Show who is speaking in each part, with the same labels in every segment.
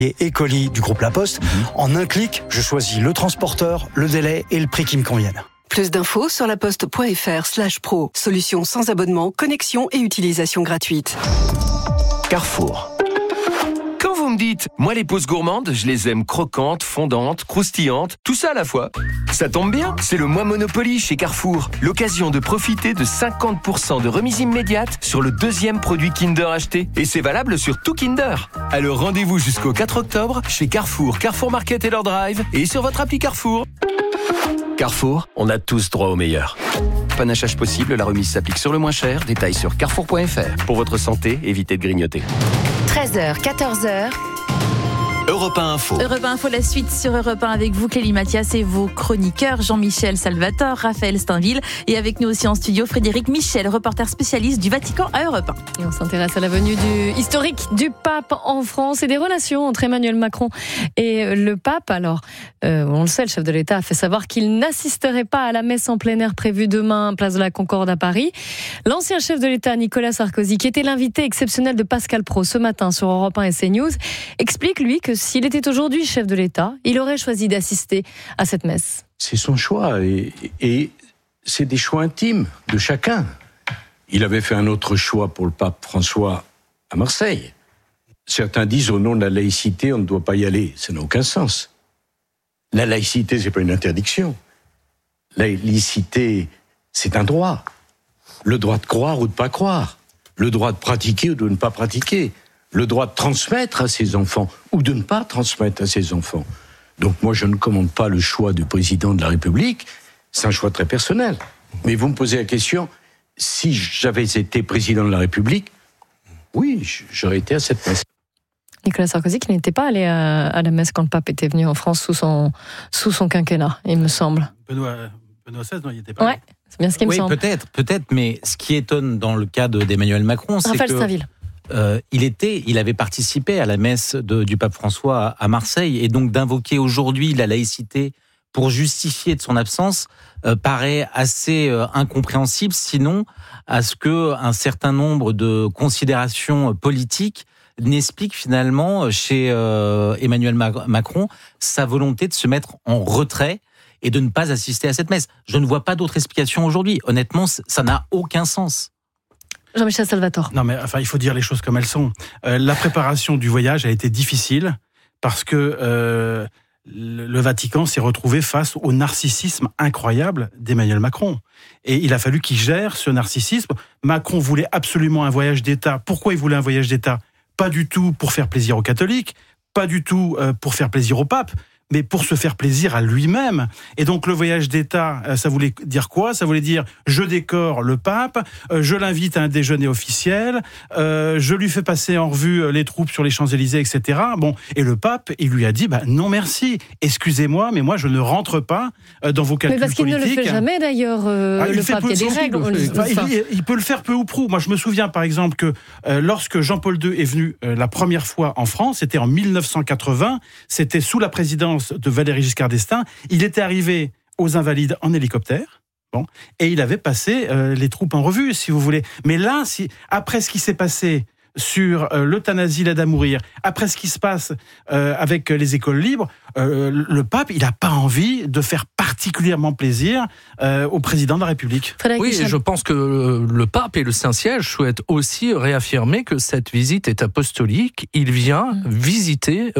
Speaker 1: et colis du groupe La Poste. En un clic, je choisis le transporteur, le délai et le prix qui me conviennent.
Speaker 2: Plus d'infos sur laposte.fr/pro. Solution sans abonnement, connexion et utilisation gratuite.
Speaker 3: Carrefour.
Speaker 4: Quand vous me dites, moi les pousses gourmandes, je les aime croquantes, fondantes, croustillantes, tout ça à la fois. Ça tombe bien, c'est le mois Monopoly chez Carrefour. L'occasion de profiter de 50% de remise immédiate sur le 2e produit Kinder acheté. Et c'est valable sur tout Kinder. Alors rendez-vous jusqu'au 4 octobre chez Carrefour, Carrefour Market et leur drive et sur votre appli Carrefour. Carrefour, on a tous droit au meilleur. Panachage possible, la remise s'applique sur le moins cher. Détails sur carrefour.fr. Pour votre santé, évitez de grignoter.
Speaker 5: 13h, 14h.
Speaker 3: Europe 1 Info.
Speaker 6: Europe 1 Info, la suite sur Europe 1 avec vous, Clélie Mathias, et vos chroniqueurs Jean-Michel Salvatore, Raphaël Steinville, et avec nous aussi en studio Frédéric Michel, reporter spécialiste du Vatican à Europe 1.
Speaker 7: Et on s'intéresse à la venue historique du pape en France et des relations entre Emmanuel Macron et le pape. Alors, on le sait, le chef de l'État a fait savoir qu'il n'assisterait pas à la messe en plein air prévue demain, place de la Concorde à Paris. L'ancien chef de l'État, Nicolas Sarkozy, qui était l'invité exceptionnel de Pascal Praud ce matin sur Europe 1 et CNews, explique, lui, que s'il était aujourd'hui chef de l'État, il aurait choisi d'assister à cette messe.
Speaker 8: C'est son choix et c'est des choix intimes de chacun. Il avait fait un autre choix pour le pape François à Marseille. Certains disent au nom de la laïcité, on ne doit pas y aller. Ça n'a aucun sens. La laïcité, c'est pas une interdiction. La laïcité, c'est un droit. Le droit de croire ou de pas croire. Le droit de pratiquer ou de ne pas pratiquer. Le droit de transmettre à ses enfants ou de ne pas transmettre à ses enfants. Donc moi, je ne commande pas le choix du président de la République. C'est un choix très personnel. Mais vous me posez la question, si j'avais été président de la République, oui, j'aurais été à cette messe.
Speaker 7: Nicolas Sarkozy qui n'était pas allé à la messe quand le pape était venu en France sous son quinquennat, il me semble.
Speaker 9: Benoît XVI, non, il n'y était pas.
Speaker 7: Ouais, c'est bien ce qui me semble.
Speaker 10: Peut-être, mais ce qui étonne dans le cas d'Emmanuel Macron, c'est
Speaker 7: Raphaël
Speaker 10: que...
Speaker 7: Steinville.
Speaker 10: Il avait participé à la messe du pape François à Marseille, et donc d'invoquer aujourd'hui la laïcité pour justifier de son absence paraît assez incompréhensible, sinon à ce que un certain nombre de considérations politiques n'expliquent finalement chez Emmanuel Macron sa volonté de se mettre en retrait et de ne pas assister à cette messe. Je ne vois pas d'autre explication aujourd'hui. Honnêtement, ça n'a aucun sens.
Speaker 7: Jean-Michel Salvatore.
Speaker 9: Non, mais enfin, il faut dire les choses comme elles sont. La préparation du voyage a été difficile parce que le Vatican s'est retrouvé face au narcissisme incroyable d'Emmanuel Macron. Et il a fallu qu'il gère ce narcissisme. Macron voulait absolument un voyage d'État. Pourquoi il voulait un voyage d'État ? Pas du tout pour faire plaisir aux catholiques, pas du tout pour faire plaisir au pape, mais pour se faire plaisir à lui-même. Et donc le voyage d'État, ça voulait dire quoi ? Ça voulait dire je décore le pape, je l'invite à un déjeuner officiel, je lui fais passer en revue les troupes sur les Champs-Élysées, etc. Bon, et le pape, il lui a dit non merci, excusez-moi, mais moi je ne rentre pas dans vos calculs politiques.
Speaker 7: Mais parce qu'il ne le fait jamais d'ailleurs, le pape, il y a des règles.
Speaker 9: Il peut le faire peu ou prou. Moi je me souviens par exemple que lorsque Jean-Paul II est venu la première fois en France, c'était en 1980, c'était sous la présidence de Valéry Giscard d'Estaing, il était arrivé aux Invalides en hélicoptère, et il avait passé les troupes en revue, si vous voulez. Mais là, après ce qui s'est passé sur l'euthanasie, l'aide à mourir, après ce qui se passe avec les écoles libres, le pape, il n'a pas envie de faire particulièrement plaisir au président de la République.
Speaker 11: Oui, et je pense que le pape et le Saint-Siège souhaitent aussi réaffirmer que cette visite est apostolique. Il vient visiter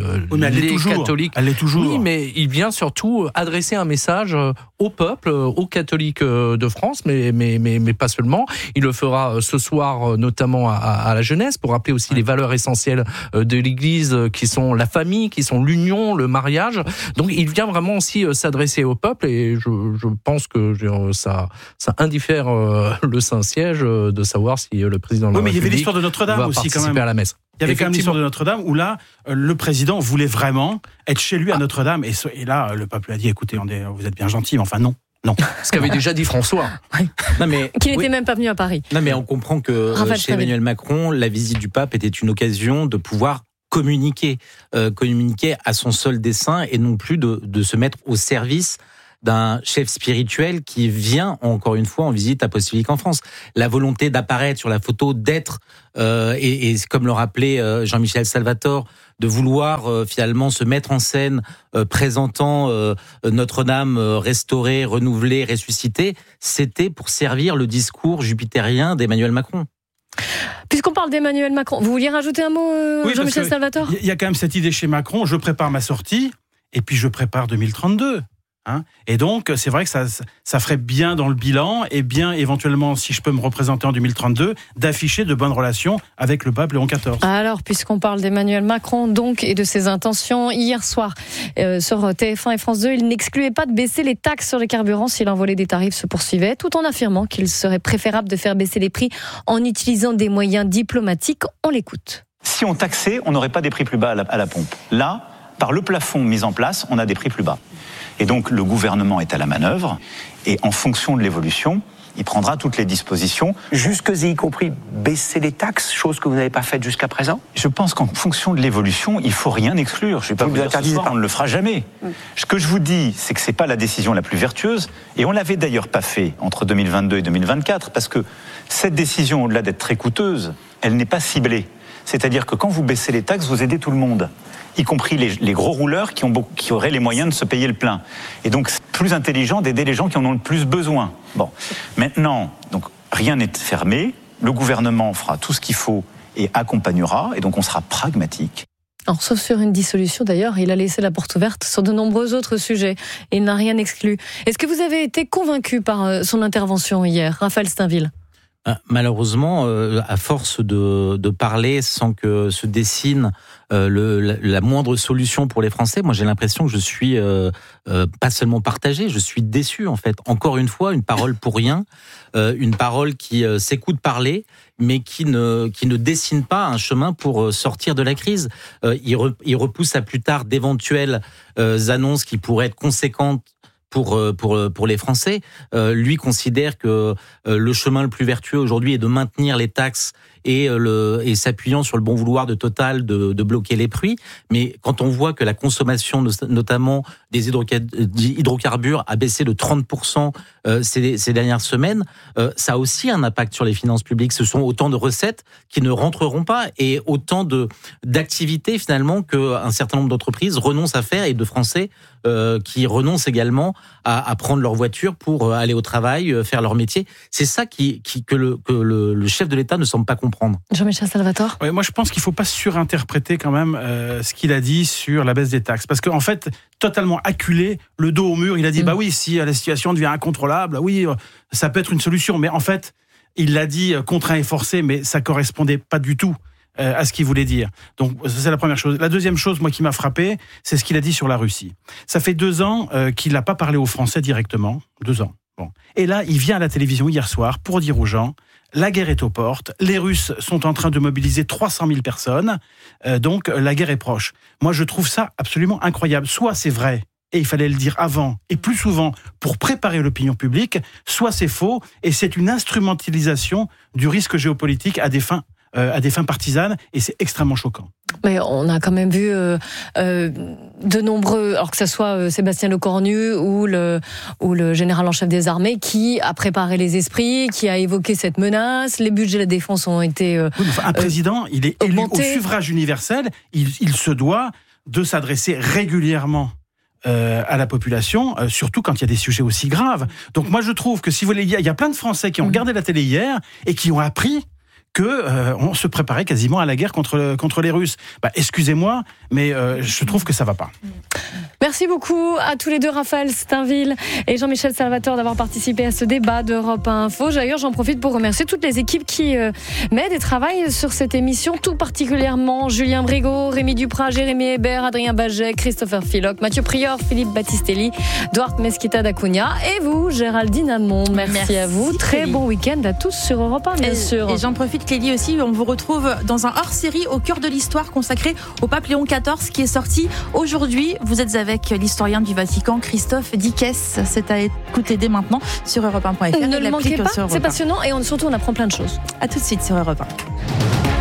Speaker 11: les catholiques.
Speaker 9: Elle l'est toujours.
Speaker 11: Oui, mais il vient surtout adresser un message au peuple, aux catholiques de France, mais pas seulement. Il le fera ce soir, notamment à la jeunesse, pour rappeler aussi les valeurs essentielles de l'Église, qui sont la famille, qui sont l'union, le mariage. Donc il vient vraiment aussi s'adresser au peuple, et je pense que ça indiffère le Saint-Siège de savoir si le président de la République
Speaker 9: mais il y avait l'histoire de Notre-Dame aussi quand même.
Speaker 11: À la messe.
Speaker 9: Il y avait quand même l'histoire de Notre-Dame où là, le président voulait vraiment être chez lui à Notre-Dame, et là, le pape lui a dit écoutez, vous êtes bien gentil, mais enfin non.
Speaker 11: Ce qu'avait déjà dit François.
Speaker 7: Non, mais, qui n'était même pas venu à Paris.
Speaker 10: Non, mais on comprend que chez Emmanuel Macron, la visite du pape était une occasion de pouvoir communiquer à son seul dessein, et non plus de se mettre au service d'un chef spirituel qui vient encore une fois en visite apostolique en France. La volonté d'apparaître sur la photo, d'être et comme le rappelait Jean-Michel Salvatore, de vouloir finalement se mettre en scène présentant Notre-Dame restaurée, renouvelée, ressuscitée, c'était pour servir le discours jupitérien d'Emmanuel Macron.
Speaker 7: Puisqu'on parle d'Emmanuel Macron, vous vouliez rajouter un mot,
Speaker 9: oui,
Speaker 7: Jean-Michel Salvatore ?
Speaker 9: Il y a quand même cette idée chez Macron, je prépare ma sortie, et puis je prépare 2032. Et donc, c'est vrai que ça ferait bien dans le bilan, et bien éventuellement, si je peux me représenter en 2032, d'afficher de bonnes relations avec le pape Léon XIV.
Speaker 7: Alors, puisqu'on parle d'Emmanuel Macron, donc, et de ses intentions, hier soir, sur TF1 et France 2, il n'excluait pas de baisser les taxes sur les carburants si l'envolée des tarifs se poursuivait, tout en affirmant qu'il serait préférable de faire baisser les prix en utilisant des moyens diplomatiques. On l'écoute.
Speaker 12: Si on taxait, on n'aurait pas des prix plus bas à la pompe. Là, par le plafond mis en place, on a des prix plus bas. Et donc, le gouvernement est à la manœuvre, et en fonction de l'évolution, il prendra toutes les dispositions.
Speaker 13: Jusque-y compris baisser les taxes, chose que vous n'avez pas faite jusqu'à présent ?
Speaker 12: Je pense qu'en fonction de l'évolution, il ne faut rien exclure. Je ne vais pas vous dire ce soir, on ne le fera jamais. Ce que je vous dis, c'est que ce n'est pas la décision la plus vertueuse, et on ne l'avait d'ailleurs pas fait entre 2022 et 2024, parce que cette décision, au-delà d'être très coûteuse, elle n'est pas ciblée. C'est-à-dire que quand vous baissez les taxes, vous aidez tout le monde, y compris les gros rouleurs qui auraient les moyens de se payer le plein. Et donc, c'est plus intelligent d'aider les gens qui en ont le plus besoin. Bon, maintenant, donc, rien n'est fermé. Le gouvernement fera tout ce qu'il faut et accompagnera. Et donc, on sera pragmatique.
Speaker 7: Alors, sauf sur une dissolution, d'ailleurs, il a laissé la porte ouverte sur de nombreux autres sujets. Il n'a rien exclu. Est-ce que vous avez été convaincu par son intervention hier, Raphaël Steinville ?
Speaker 10: Malheureusement, à force de parler sans que se dessine la moindre solution pour les Français, moi j'ai l'impression que je suis pas seulement partagé, je suis déçu en fait. Encore une fois, une parole pour rien, une parole qui s'écoute parler, mais qui ne dessine pas un chemin pour sortir de la crise. Il repousse à plus tard d'éventuelles annonces qui pourraient être conséquentes pour les Français. Lui considère que le chemin le plus vertueux aujourd'hui est de maintenir les taxes et s'appuyant sur le bon vouloir de Total de bloquer les prix. Mais quand on voit que la consommation, notamment des hydrocarbures, a baissé de 30% ces dernières semaines, ça a aussi un impact sur les finances publiques. Ce sont autant de recettes qui ne rentreront pas et autant d'activités finalement qu'un certain nombre d'entreprises renoncent à faire et de Français qui renoncent également à prendre leur voiture pour aller au travail, faire leur métier. C'est ça que le chef de l'État ne semble pas comprendre.
Speaker 7: Jean-Michel Salvatore ?
Speaker 9: Ouais, moi, je pense qu'il ne faut pas surinterpréter quand même ce qu'il a dit sur la baisse des taxes. Parce qu'en fait, totalement acculé, le dos au mur, il a dit, bah oui, si la situation devient incontrôlable, oui, ça peut être une solution. Mais en fait, il l'a dit contraint et forcé, mais ça ne correspondait pas du tout à ce qu'il voulait dire. Donc, ça, c'est la première chose. La deuxième chose, moi, qui m'a frappé, c'est ce qu'il a dit sur la Russie. Ça fait 2 ans qu'il n'a pas parlé aux Français directement. 2 ans. Bon. Et là, il vient à la télévision hier soir pour dire aux gens, la guerre est aux portes, les Russes sont en train de mobiliser 300 000 personnes, donc la guerre est proche. Moi, je trouve ça absolument incroyable. Soit c'est vrai, et il fallait le dire avant, et plus souvent, pour préparer l'opinion publique, soit c'est faux, et c'est une instrumentalisation du risque géopolitique à des fins partisanes, et c'est extrêmement choquant.
Speaker 7: Mais on a quand même vu de nombreux, alors que ce soit Sébastien Lecornu ou le général en chef des armées, qui a préparé les esprits, qui a évoqué cette menace. Les budgets de la défense ont été
Speaker 9: un président, il est élu au suffrage universel, il se doit de s'adresser régulièrement à la population, surtout quand il y a des sujets aussi graves. Donc moi je trouve que si vous voulez, il y a plein de Français qui ont regardé la télé hier et qui ont appris on se préparait quasiment à la guerre contre les Russes. Excusez-moi, mais je trouve que ça va pas.
Speaker 7: Merci beaucoup à tous les deux, Raphaël Steinville et Jean-Michel Salvatore, d'avoir participé à ce débat d'Europe 1 Info. D'ailleurs, j'en profite pour remercier toutes les équipes qui m'aident et travaillent sur cette émission, tout particulièrement Julien Brigaud, Rémi Duprat, Jérémy Hébert, Adrien Baget, Christopher Philoc, Mathieu Prior, Philippe Battistelli, Duarte Mesquita d'Acunha et vous, Géraldine Amont. Merci à vous. Très bon week-end à tous sur Europe 1, bien sûr.
Speaker 6: Et j'en profite, Clélie, aussi, on vous retrouve dans un hors-série au cœur de l'histoire consacré au pape Léon XIV qui est sorti aujourd'hui. Vous êtes avec l'historien du Vatican, Christophe Dickès. C'est à écouter dès maintenant sur Europe1.fr.
Speaker 7: Ne le manquez pas, c'est passionnant et surtout on apprend plein de choses.
Speaker 6: À tout de suite sur Europe 1.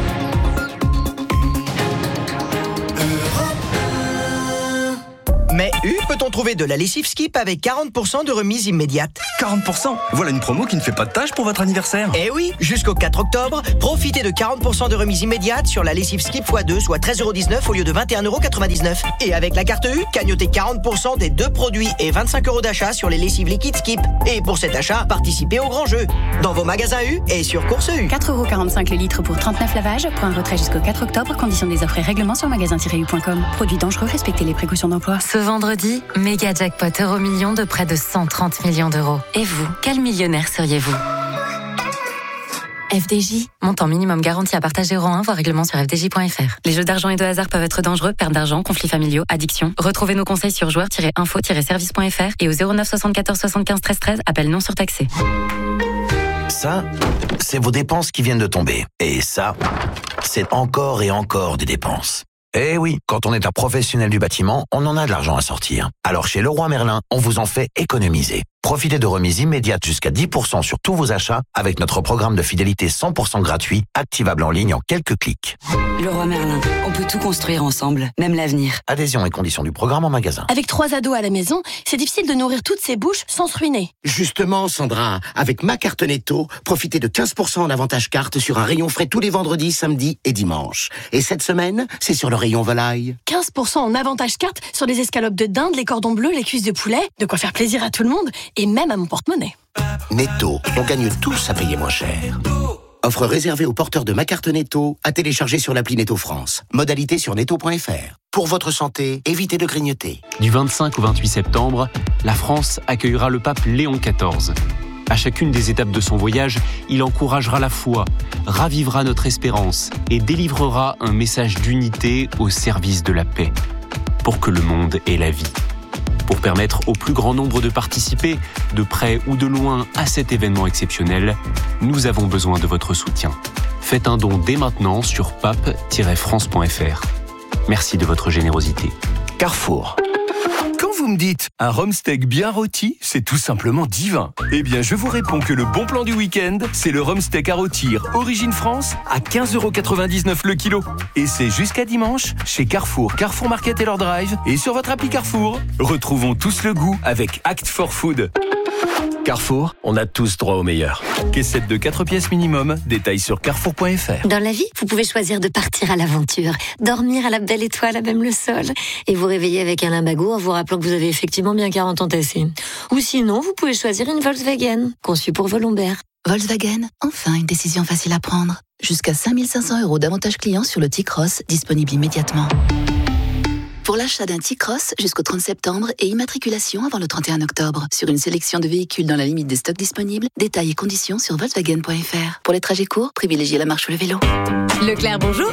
Speaker 14: Mais U, peut-on trouver de la lessive Skip avec 40% de remise immédiate?
Speaker 15: 40%? Voilà une promo qui ne fait pas de tâche pour votre anniversaire.
Speaker 14: Eh oui, jusqu'au 4 octobre, profitez de 40% de remise immédiate sur la lessive Skip x2, soit 13,19€ au lieu de 21,99€. Et avec la carte U, cagnotez 40% des 2 produits et 25€ d'achat sur les lessives liquides Skip. Et pour cet achat, participez au grand jeu. Dans vos magasins U et sur Course U.
Speaker 16: 4,45€ le litre pour 39 lavages. Pour un retrait jusqu'au 4 octobre, conditions des offres et règlements sur magasin-u.com. Produits dangereux, respectez les précautions d'emploi.
Speaker 5: Ce vendredi, méga jackpot Euro-Million de près de 130 millions d'euros. Et vous, quel millionnaire seriez-vous? FDJ, montant minimum garanti à partager euro 1, voir règlement sur fdj.fr. Les jeux d'argent et de hasard peuvent être dangereux, perte d'argent, conflits familiaux, addiction. Retrouvez nos conseils sur joueurs-info-service.fr et au 09 74 75 13 13, appel non surtaxé.
Speaker 17: Ça, c'est vos dépenses qui viennent de tomber. Et ça, c'est encore et encore des dépenses. Eh oui, quand on est un professionnel du bâtiment, on en a de l'argent à sortir. Alors chez Leroy Merlin, on vous en fait économiser. Profitez de remises immédiates jusqu'à 10% sur tous vos achats avec notre programme de fidélité 100% gratuit, activable en ligne en quelques clics.
Speaker 18: Leroy Merlin, on peut tout construire ensemble, même l'avenir.
Speaker 17: Adhésion et conditions du programme en magasin.
Speaker 19: Avec 3 ados à la maison, c'est difficile de nourrir toutes ces bouches sans se ruiner.
Speaker 20: Justement, Sandra, avec ma carte Netto, profitez de 15% en avantage carte sur un rayon frais tous les vendredis, samedis et dimanches. Et cette semaine, c'est sur le rayon volaille.
Speaker 19: 15% en avantage carte sur les escalopes de dinde, les cordons bleus, les cuisses de poulet. De quoi faire plaisir à tout le monde et même à mon porte-monnaie.
Speaker 20: Netto, on gagne tous à payer moins cher. Offre réservée aux porteurs de ma carte Netto, à télécharger sur l'appli Netto France. Modalité sur netto.fr. Pour votre santé, évitez de grignoter.
Speaker 21: Du 25 au 28 septembre, la France accueillera le pape Léon XIV. À chacune des étapes de son voyage, il encouragera la foi, ravivera notre espérance et délivrera un message d'unité au service de la paix, pour que le monde ait la vie. Pour permettre au plus grand nombre de participer, de près ou de loin, à cet événement exceptionnel, nous avons besoin de votre soutien. Faites un don dès maintenant sur pape-france.fr. Merci de votre générosité.
Speaker 3: Carrefour.
Speaker 4: Quand vous me dites un rhum steak bien rôti, c'est tout simplement divin. Eh bien, je vous réponds que le bon plan du week-end, c'est le rhum steak à rôtir Origine France à 15,99€ le kilo. Et c'est jusqu'à dimanche chez Carrefour, Carrefour Market et leur drive et sur votre appli Carrefour. Retrouvons tous le goût avec Act for Food.
Speaker 3: Carrefour, on a tous droit au meilleur.
Speaker 4: Caissette de 4 pièces minimum, détails sur carrefour.fr.
Speaker 22: Dans la vie, vous pouvez choisir de partir à l'aventure, dormir à la belle étoile à même le sol, et vous réveiller avec un lumbago en vous rappelant que vous avez effectivement bien 40 ans tassés. Ou sinon, vous pouvez choisir une Volkswagen, conçue pour vos lombaires.
Speaker 23: Volkswagen, enfin une décision facile à prendre. Jusqu'à 5 500 € d'avantages clients sur le T-Cross, disponible immédiatement. Pour l'achat d'un T-Cross jusqu'au 30 septembre et immatriculation avant le 31 octobre. Sur une sélection de véhicules dans la limite des stocks disponibles, détails et conditions sur Volkswagen.fr. Pour les trajets courts, privilégiez la marche ou le vélo.
Speaker 5: Leclerc, bonjour.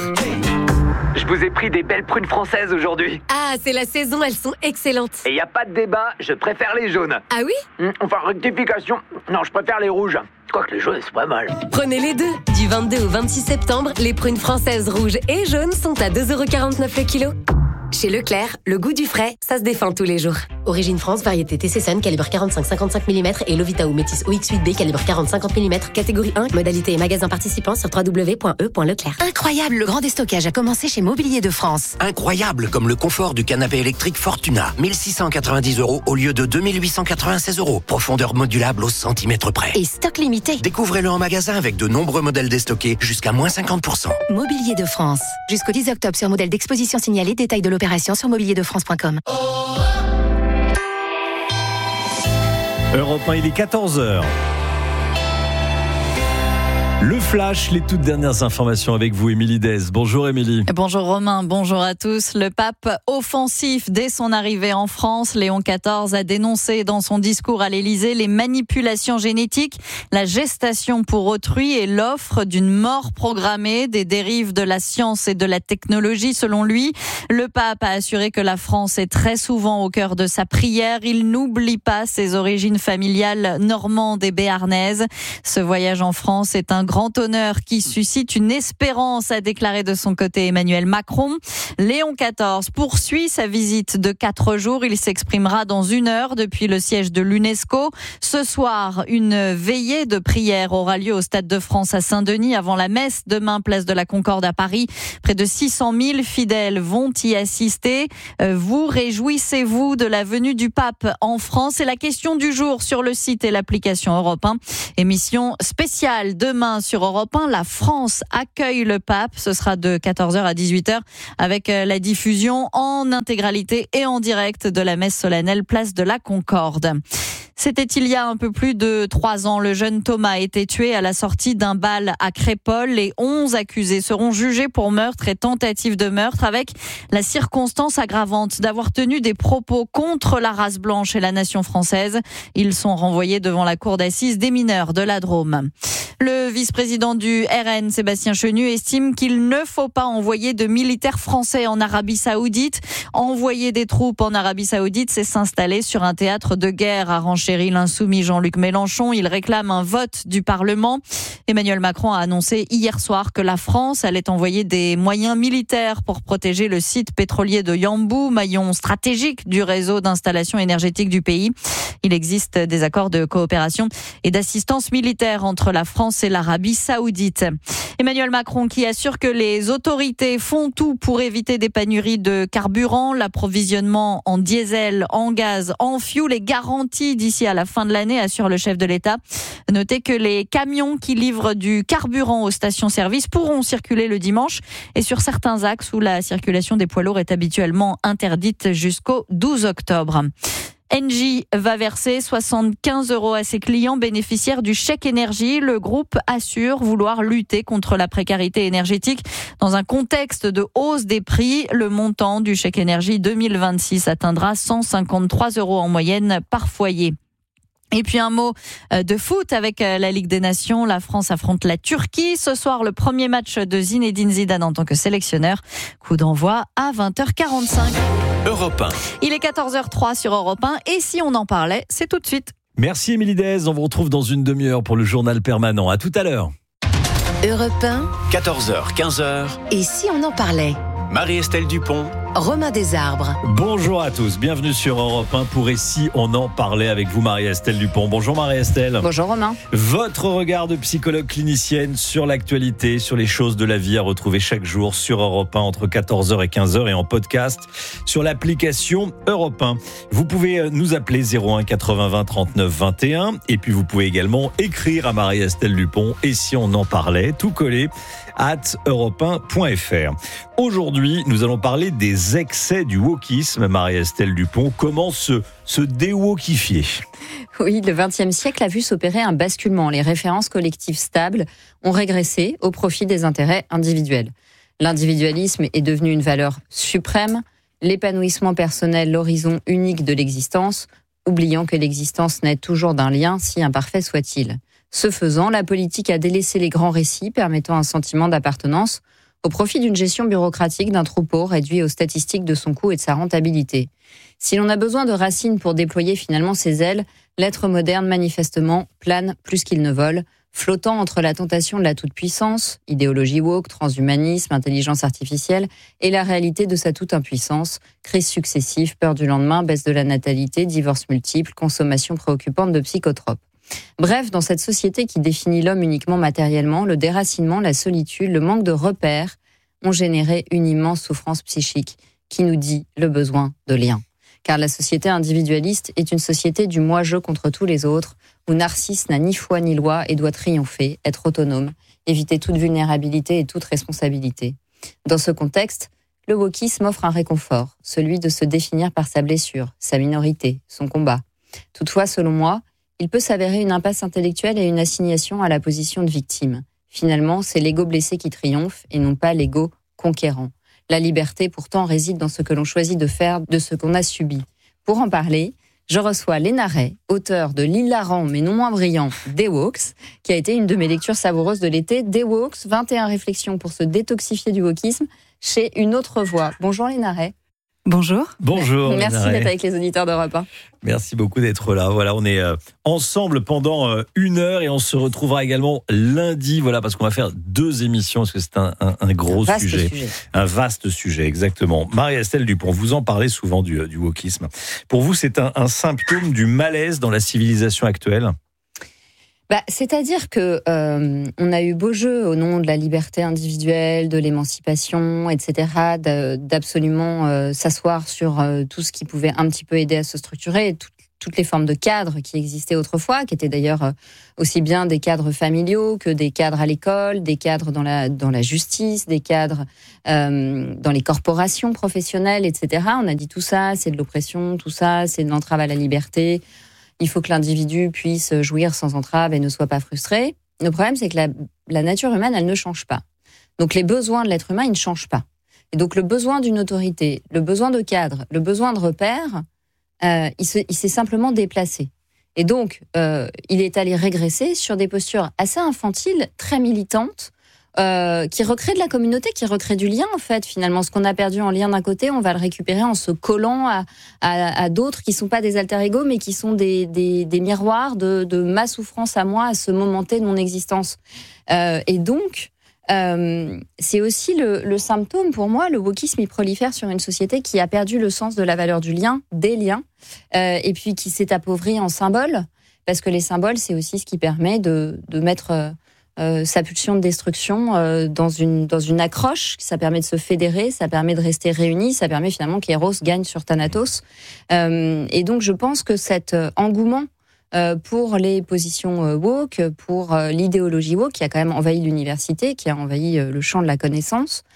Speaker 24: Je vous ai pris des belles prunes françaises aujourd'hui.
Speaker 5: Ah, c'est la saison, elles sont excellentes.
Speaker 24: Et y a pas de débat, je préfère les jaunes.
Speaker 5: Ah oui ?
Speaker 24: Enfin, rectification. Non, je préfère les rouges. Quoique les jaunes, c'est pas mal.
Speaker 5: Prenez les deux. Du 22 au 26 septembre, les prunes françaises rouges et jaunes sont à 2,49€ le kilo. Chez Leclerc, le goût du frais, ça se défend tous les jours. Origine France, variété TC Sun, calibre 45-55 mm et Lovita ou Métis OX8B, calibre 40-50 mm, catégorie 1, modalité et magasin participant sur www.e.leclerc. Incroyable, le grand déstockage a commencé chez Mobilier de France.
Speaker 25: Incroyable, comme le confort du canapé électrique Fortuna. 1690€ au lieu de 2896€. Profondeur modulable au centimètre près.
Speaker 5: Et stock limité.
Speaker 25: Découvrez-le en magasin avec de nombreux modèles déstockés jusqu'à moins 50%.
Speaker 5: Mobilier de France. Jusqu'au 10 octobre sur modèle d'exposition signalé, détail de l'opération sur mobilierdefrance.com.
Speaker 26: Europe 1, il est 14h. Le Flash, les toutes dernières informations avec vous, Émilie Dez. Bonjour Émilie.
Speaker 27: Bonjour Romain, bonjour à tous. Le pape offensif dès son arrivée en France, Léon XIV a dénoncé dans son discours à l'Élysée les manipulations génétiques, la gestation pour autrui et l'offre d'une mort programmée, des dérives de la science et de la technologie selon lui. Le pape a assuré que la France est très souvent au cœur de sa prière. Il n'oublie pas ses origines familiales normandes et béarnaises. Ce voyage en France est un grand grand honneur qui suscite une espérance, a déclaré de son côté Emmanuel Macron. Léon XIV poursuit sa visite de 4 jours. Il s'exprimera dans 1 heure depuis le siège de l'UNESCO. Ce soir, une veillée de prière aura lieu au Stade de France à Saint-Denis avant la messe demain, place de la Concorde à Paris. Près de 600 000 fidèles vont y assister. Vous réjouissez-vous de la venue du pape en France? C'est la question du jour sur le site et l'application Europe 1. Émission spéciale demain sur Europe 1. La France accueille le pape. Ce sera de 14h à 18h avec la diffusion en intégralité et en direct de la messe solennelle place de la Concorde. C'était il y a un peu plus de 3 ans. Le jeune Thomas a été tué à la sortie d'un bal à Crépol. Les 11 accusés seront jugés pour meurtre et tentative de meurtre avec la circonstance aggravante d'avoir tenu des propos contre la race blanche et la nation française. Ils sont renvoyés devant la cour d'assises des mineurs de la Drôme. Le vice-président du RN, Sébastien Chenu, estime qu'il ne faut pas envoyer de militaires français en Arabie Saoudite. Envoyer des troupes en Arabie Saoudite, c'est s'installer sur un théâtre de guerre, a renchéri l'insoumis Jean-Luc Mélenchon. Il réclame un vote du Parlement. Emmanuel Macron a annoncé hier soir que la France allait envoyer des moyens militaires pour protéger le site pétrolier de Yanbu, maillon stratégique du réseau d'installation énergétique du pays. Il existe des accords de coopération et d'assistance militaire entre la France et l'Arabie Saoudite. Emmanuel Macron qui assure que les autorités font tout pour éviter des pénuries de carburant. L'approvisionnement en diesel, en gaz, en fioul est garanti d'ici à la fin de l'année, assure le chef de l'État. Notez que les camions qui livrent du carburant aux stations-service pourront circuler le dimanche et sur certains axes où la circulation des poids lourds est habituellement interdite jusqu'au 12 octobre. Engie va verser 75 € à ses clients bénéficiaires du chèque énergie. Le groupe assure vouloir lutter contre la précarité énergétique dans un contexte de hausse des prix. Le montant du chèque énergie 2026 atteindra 153 € en moyenne par foyer. Et puis un mot de foot avec la Ligue des Nations. La France affronte la Turquie. Ce soir, le premier match de Zinedine Zidane en tant que sélectionneur. Coup d'envoi à 20h45.
Speaker 3: Europe 1.
Speaker 27: Il est 14h03 sur Europe 1. Et si on en parlait, c'est tout de suite.
Speaker 26: Merci Émilie Dez. On vous retrouve dans une demi-heure pour le journal permanent. À tout à l'heure.
Speaker 22: Europe 1.
Speaker 3: 14h, 15h.
Speaker 22: Et si on en parlait?
Speaker 3: Marie-Estelle Dupont.
Speaker 22: Romain Desarbres.
Speaker 26: Bonjour à tous, bienvenue sur Europe 1 pour Et si on en parlait avec vous Marie-Estelle Dupont. Bonjour Marie-Estelle.
Speaker 27: Bonjour Romain.
Speaker 26: Votre regard de psychologue clinicienne sur l'actualité, sur les choses de la vie à retrouver chaque jour sur Europe 1 entre 14h et 15h et en podcast sur l'application Europe 1. Vous pouvez nous appeler 01 80 20 39 21 et puis vous pouvez également écrire à Marie-Estelle Dupont Et si on en parlait, tout collé @europe1.fr. Aujourd'hui, nous allons parler des excès du wokisme. Marie-Estelle Dupont, comment se déwokifier?
Speaker 1: Oui, le XXe siècle a vu s'opérer un basculement. Les références collectives stables ont régressé au profit des intérêts individuels. L'individualisme est devenu une valeur suprême, l'épanouissement personnel l'horizon unique de l'existence, oubliant que l'existence naît toujours d'un lien, si imparfait soit-il. Ce faisant, la politique a délaissé les grands récits permettant un sentiment d'appartenance au profit d'une gestion bureaucratique d'un troupeau réduit aux statistiques de son coût et de sa rentabilité. Si l'on a besoin de racines pour déployer finalement ses ailes, l'être moderne manifestement plane plus qu'il ne vole, flottant entre la tentation de la toute-puissance, idéologie woke, transhumanisme, intelligence artificielle, et la réalité de sa toute-impuissance, crises successives, peur du lendemain, baisse de la natalité, divorces multiples, consommation préoccupante de psychotropes. Bref, dans cette société qui définit l'homme uniquement matériellement, le déracinement, la solitude, le manque de repères ont généré une immense souffrance psychique qui nous dit le besoin de lien. Car la société individualiste est une société du moi-je contre tous les autres, où Narcisse n'a ni foi ni loi et doit triompher, être autonome, éviter toute vulnérabilité et toute responsabilité. Dans ce contexte, le wokisme offre un réconfort, celui de se définir par sa blessure, sa minorité, son combat. Toutefois, selon moi, il peut s'avérer une impasse intellectuelle et une assignation à la position de victime. Finalement, c'est l'ego blessé qui triomphe et non pas l'ego conquérant. La liberté, pourtant, réside dans ce que l'on choisit de faire de ce qu'on a subi. Pour en parler, je reçois Léna Ray, auteure de l'hilarant mais non moins brillant Des Woks, qui a été une de mes lectures savoureuses de l'été. Des Woks, 21 réflexions pour se détoxifier du wokisme, chez Une Autre Voix. Bonjour Léna Ray.
Speaker 2: Bonjour.
Speaker 26: Bonjour.
Speaker 1: Merci d'être avec les auditeurs d'Europe 1.
Speaker 26: Merci beaucoup d'être là. Voilà, on est ensemble pendant 1 heure et on se retrouvera également lundi. Voilà, parce qu'on va faire 2 émissions parce que c'est un gros sujet. Un vaste sujet, exactement. Marie-Estelle Dupont, vous en parlez souvent du wokisme. Pour vous, c'est un symptôme du malaise dans la civilisation actuelle ?
Speaker 1: C'est-à-dire que on a eu beau jeu au nom de la liberté individuelle, de l'émancipation, etc., d'absolument s'asseoir sur tout ce qui pouvait un petit peu aider à se structurer, toutes les formes de cadres qui existaient autrefois, qui étaient d'ailleurs aussi bien des cadres familiaux que des cadres à l'école, des cadres dans la justice, des cadres dans les corporations professionnelles, etc. On a dit tout ça, c'est de l'oppression, tout ça, c'est de l'entrave à la liberté. Il faut que l'individu puisse jouir sans entrave et ne soit pas frustré. Le problème, c'est que la nature humaine, elle ne change pas. Donc les besoins de l'être humain, ils ne changent pas. Et donc le besoin d'une autorité, le besoin de cadre, le besoin de repères, il s'est simplement déplacé. Et donc, il est allé régresser sur des postures assez infantiles, très militantes, qui recréent de la communauté, qui recréent du lien, en fait. Finalement, ce qu'on a perdu en lien d'un côté, on va le récupérer en se collant à d'autres qui ne sont pas des alter-ego, mais qui sont des miroirs de ma souffrance à moi, à ce moment T de mon existence. Et donc, c'est aussi le symptôme, pour moi, le wokisme, il prolifère sur une société qui a perdu le sens de la valeur du lien, des liens, et puis qui s'est appauvrie en symboles, parce que les symboles, c'est aussi ce qui permet de mettre sa pulsion de destruction dans une accroche, ça permet de se fédérer, ça permet de rester réunis, ça permet finalement qu'Eros gagne sur Thanatos. Et donc je pense que cet engouement pour les positions woke, pour l'idéologie woke qui a quand même envahi l'université, qui a envahi le champ de la connaissance,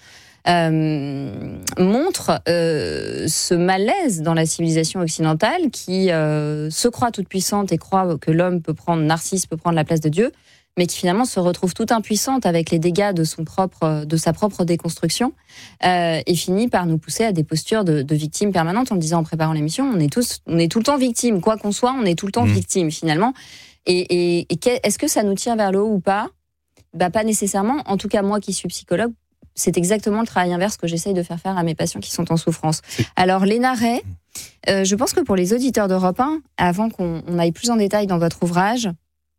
Speaker 1: montre ce malaise dans la civilisation occidentale qui se croit toute puissante et croit que l'homme Narcisse peut prendre la place de Dieu, mais qui finalement se retrouve toute impuissante avec les dégâts de sa propre déconstruction, et finit par nous pousser à des postures de victimes permanentes en disant en préparant l'émission, on est tout le temps victimes, quoi qu'on soit, on est tout le temps victimes finalement. Et est-ce que ça nous tire vers le haut ou pas ? Pas nécessairement. En tout cas, moi qui suis psychologue, c'est exactement le travail inverse que j'essaye de faire à mes patients qui sont en souffrance. Alors, Léna Ray, je pense que pour les auditeurs d'Europe 1, avant qu'on aille plus en détail dans votre ouvrage,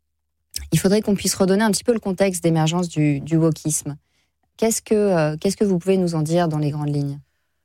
Speaker 1: il faudrait qu'on puisse redonner un petit peu le contexte d'émergence du wokisme. Qu'est-ce que vous pouvez nous en dire dans les grandes lignes ?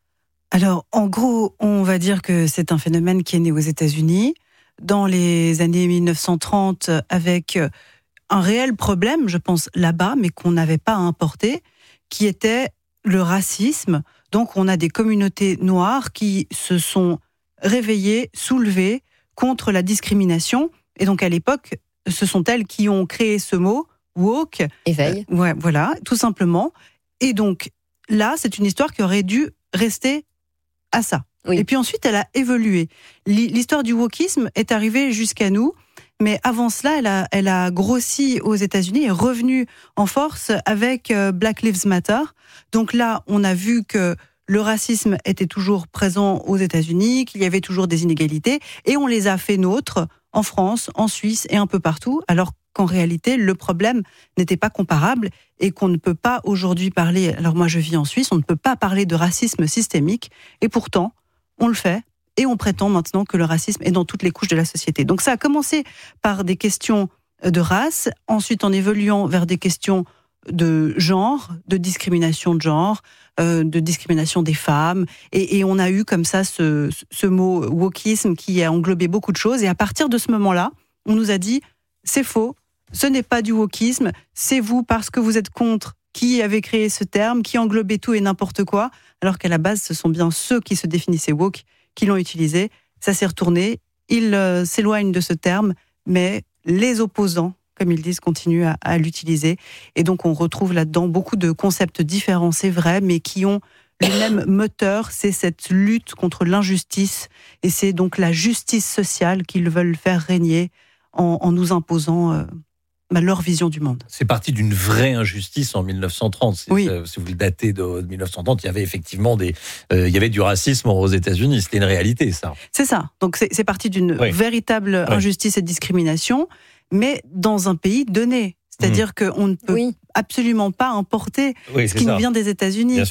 Speaker 2: Alors, en gros, on va dire que c'est un phénomène qui est né aux États-Unis dans les années 1930 avec un réel problème, je pense, là-bas, mais qu'on n'avait pas à importer, qui était le racisme. Donc, on a des communautés noires qui se sont réveillées, soulevées contre la discrimination. Et donc, à l'époque, ce sont elles qui ont créé ce mot, woke.
Speaker 1: Éveil.
Speaker 2: Ouais, voilà, tout simplement. Et donc, là, c'est une histoire qui aurait dû rester à ça. Oui. Et puis ensuite, elle a évolué. L'histoire du wokisme est arrivée jusqu'à nous, mais avant cela, elle a grossi aux États-Unis et est revenue en force avec Black Lives Matter. Donc là, on a vu que le racisme était toujours présent aux États-Unis, qu'il y avait toujours des inégalités, et on les a fait nôtres en France, en Suisse et un peu partout, alors qu'en réalité, le problème n'était pas comparable et qu'on ne peut pas aujourd'hui parler, alors moi je vis en Suisse, on ne peut pas parler de racisme systémique, et pourtant, on le fait, et on prétend maintenant que le racisme est dans toutes les couches de la société. Donc ça a commencé par des questions de race, ensuite en évoluant vers des questions de genre, de discrimination de genre, de discrimination des femmes, et on a eu comme ça ce mot wokisme qui a englobé beaucoup de choses, et à partir de ce moment-là, on nous a dit, c'est faux, ce n'est pas du wokisme, c'est vous parce que vous êtes contre qui avez créé ce terme, qui englobait tout et n'importe quoi, alors qu'à la base, ce sont bien ceux qui se définissaient woke qui l'ont utilisé, ça s'est retourné, ils s'éloignent de ce terme, mais les opposants, comme ils disent, continuent à l'utiliser. Et donc, on retrouve là-dedans beaucoup de concepts différents, c'est vrai, mais qui ont le même moteur, c'est cette lutte contre l'injustice. Et c'est donc la justice sociale qu'ils veulent faire régner en nous imposant leur vision du monde.
Speaker 26: C'est parti d'une vraie injustice en 1930. Oui. Si vous le datez de 1930, il y avait effectivement il y avait du racisme aux États-Unis. C'était une réalité, ça.
Speaker 2: C'est ça. Donc, c'est parti d'une véritable injustice et discrimination, mais dans un pays donné. C'est-à-dire qu'on ne peut absolument pas importer ce qui nous vient des États-Unis.
Speaker 26: Bien sûr.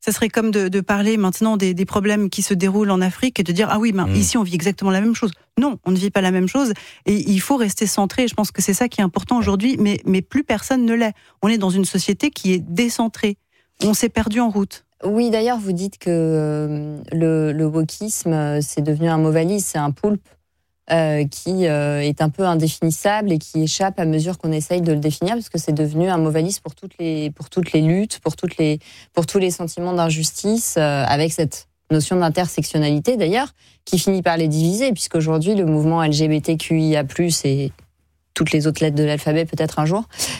Speaker 2: ça serait comme de parler maintenant des problèmes qui se déroulent en Afrique et de dire, ah oui, ici on vit exactement la même chose. Non, on ne vit pas la même chose et il faut rester centré. Je pense que c'est ça qui est important aujourd'hui, mais plus personne ne l'est. On est dans une société qui est décentrée. On s'est perdu en route.
Speaker 1: Oui, d'ailleurs, vous dites que le wokisme, c'est devenu un mot valise, c'est un poulpe. Qui est un peu indéfinissable et qui échappe à mesure qu'on essaye de le définir, parce que c'est devenu un mot valise pour toutes les luttes, pour tous les sentiments d'injustice, avec cette notion d'intersectionnalité d'ailleurs, qui finit par les diviser, puisqu'aujourd'hui le mouvement LGBTQIA+, et toutes les autres lettres de l'alphabet peut-être un jour,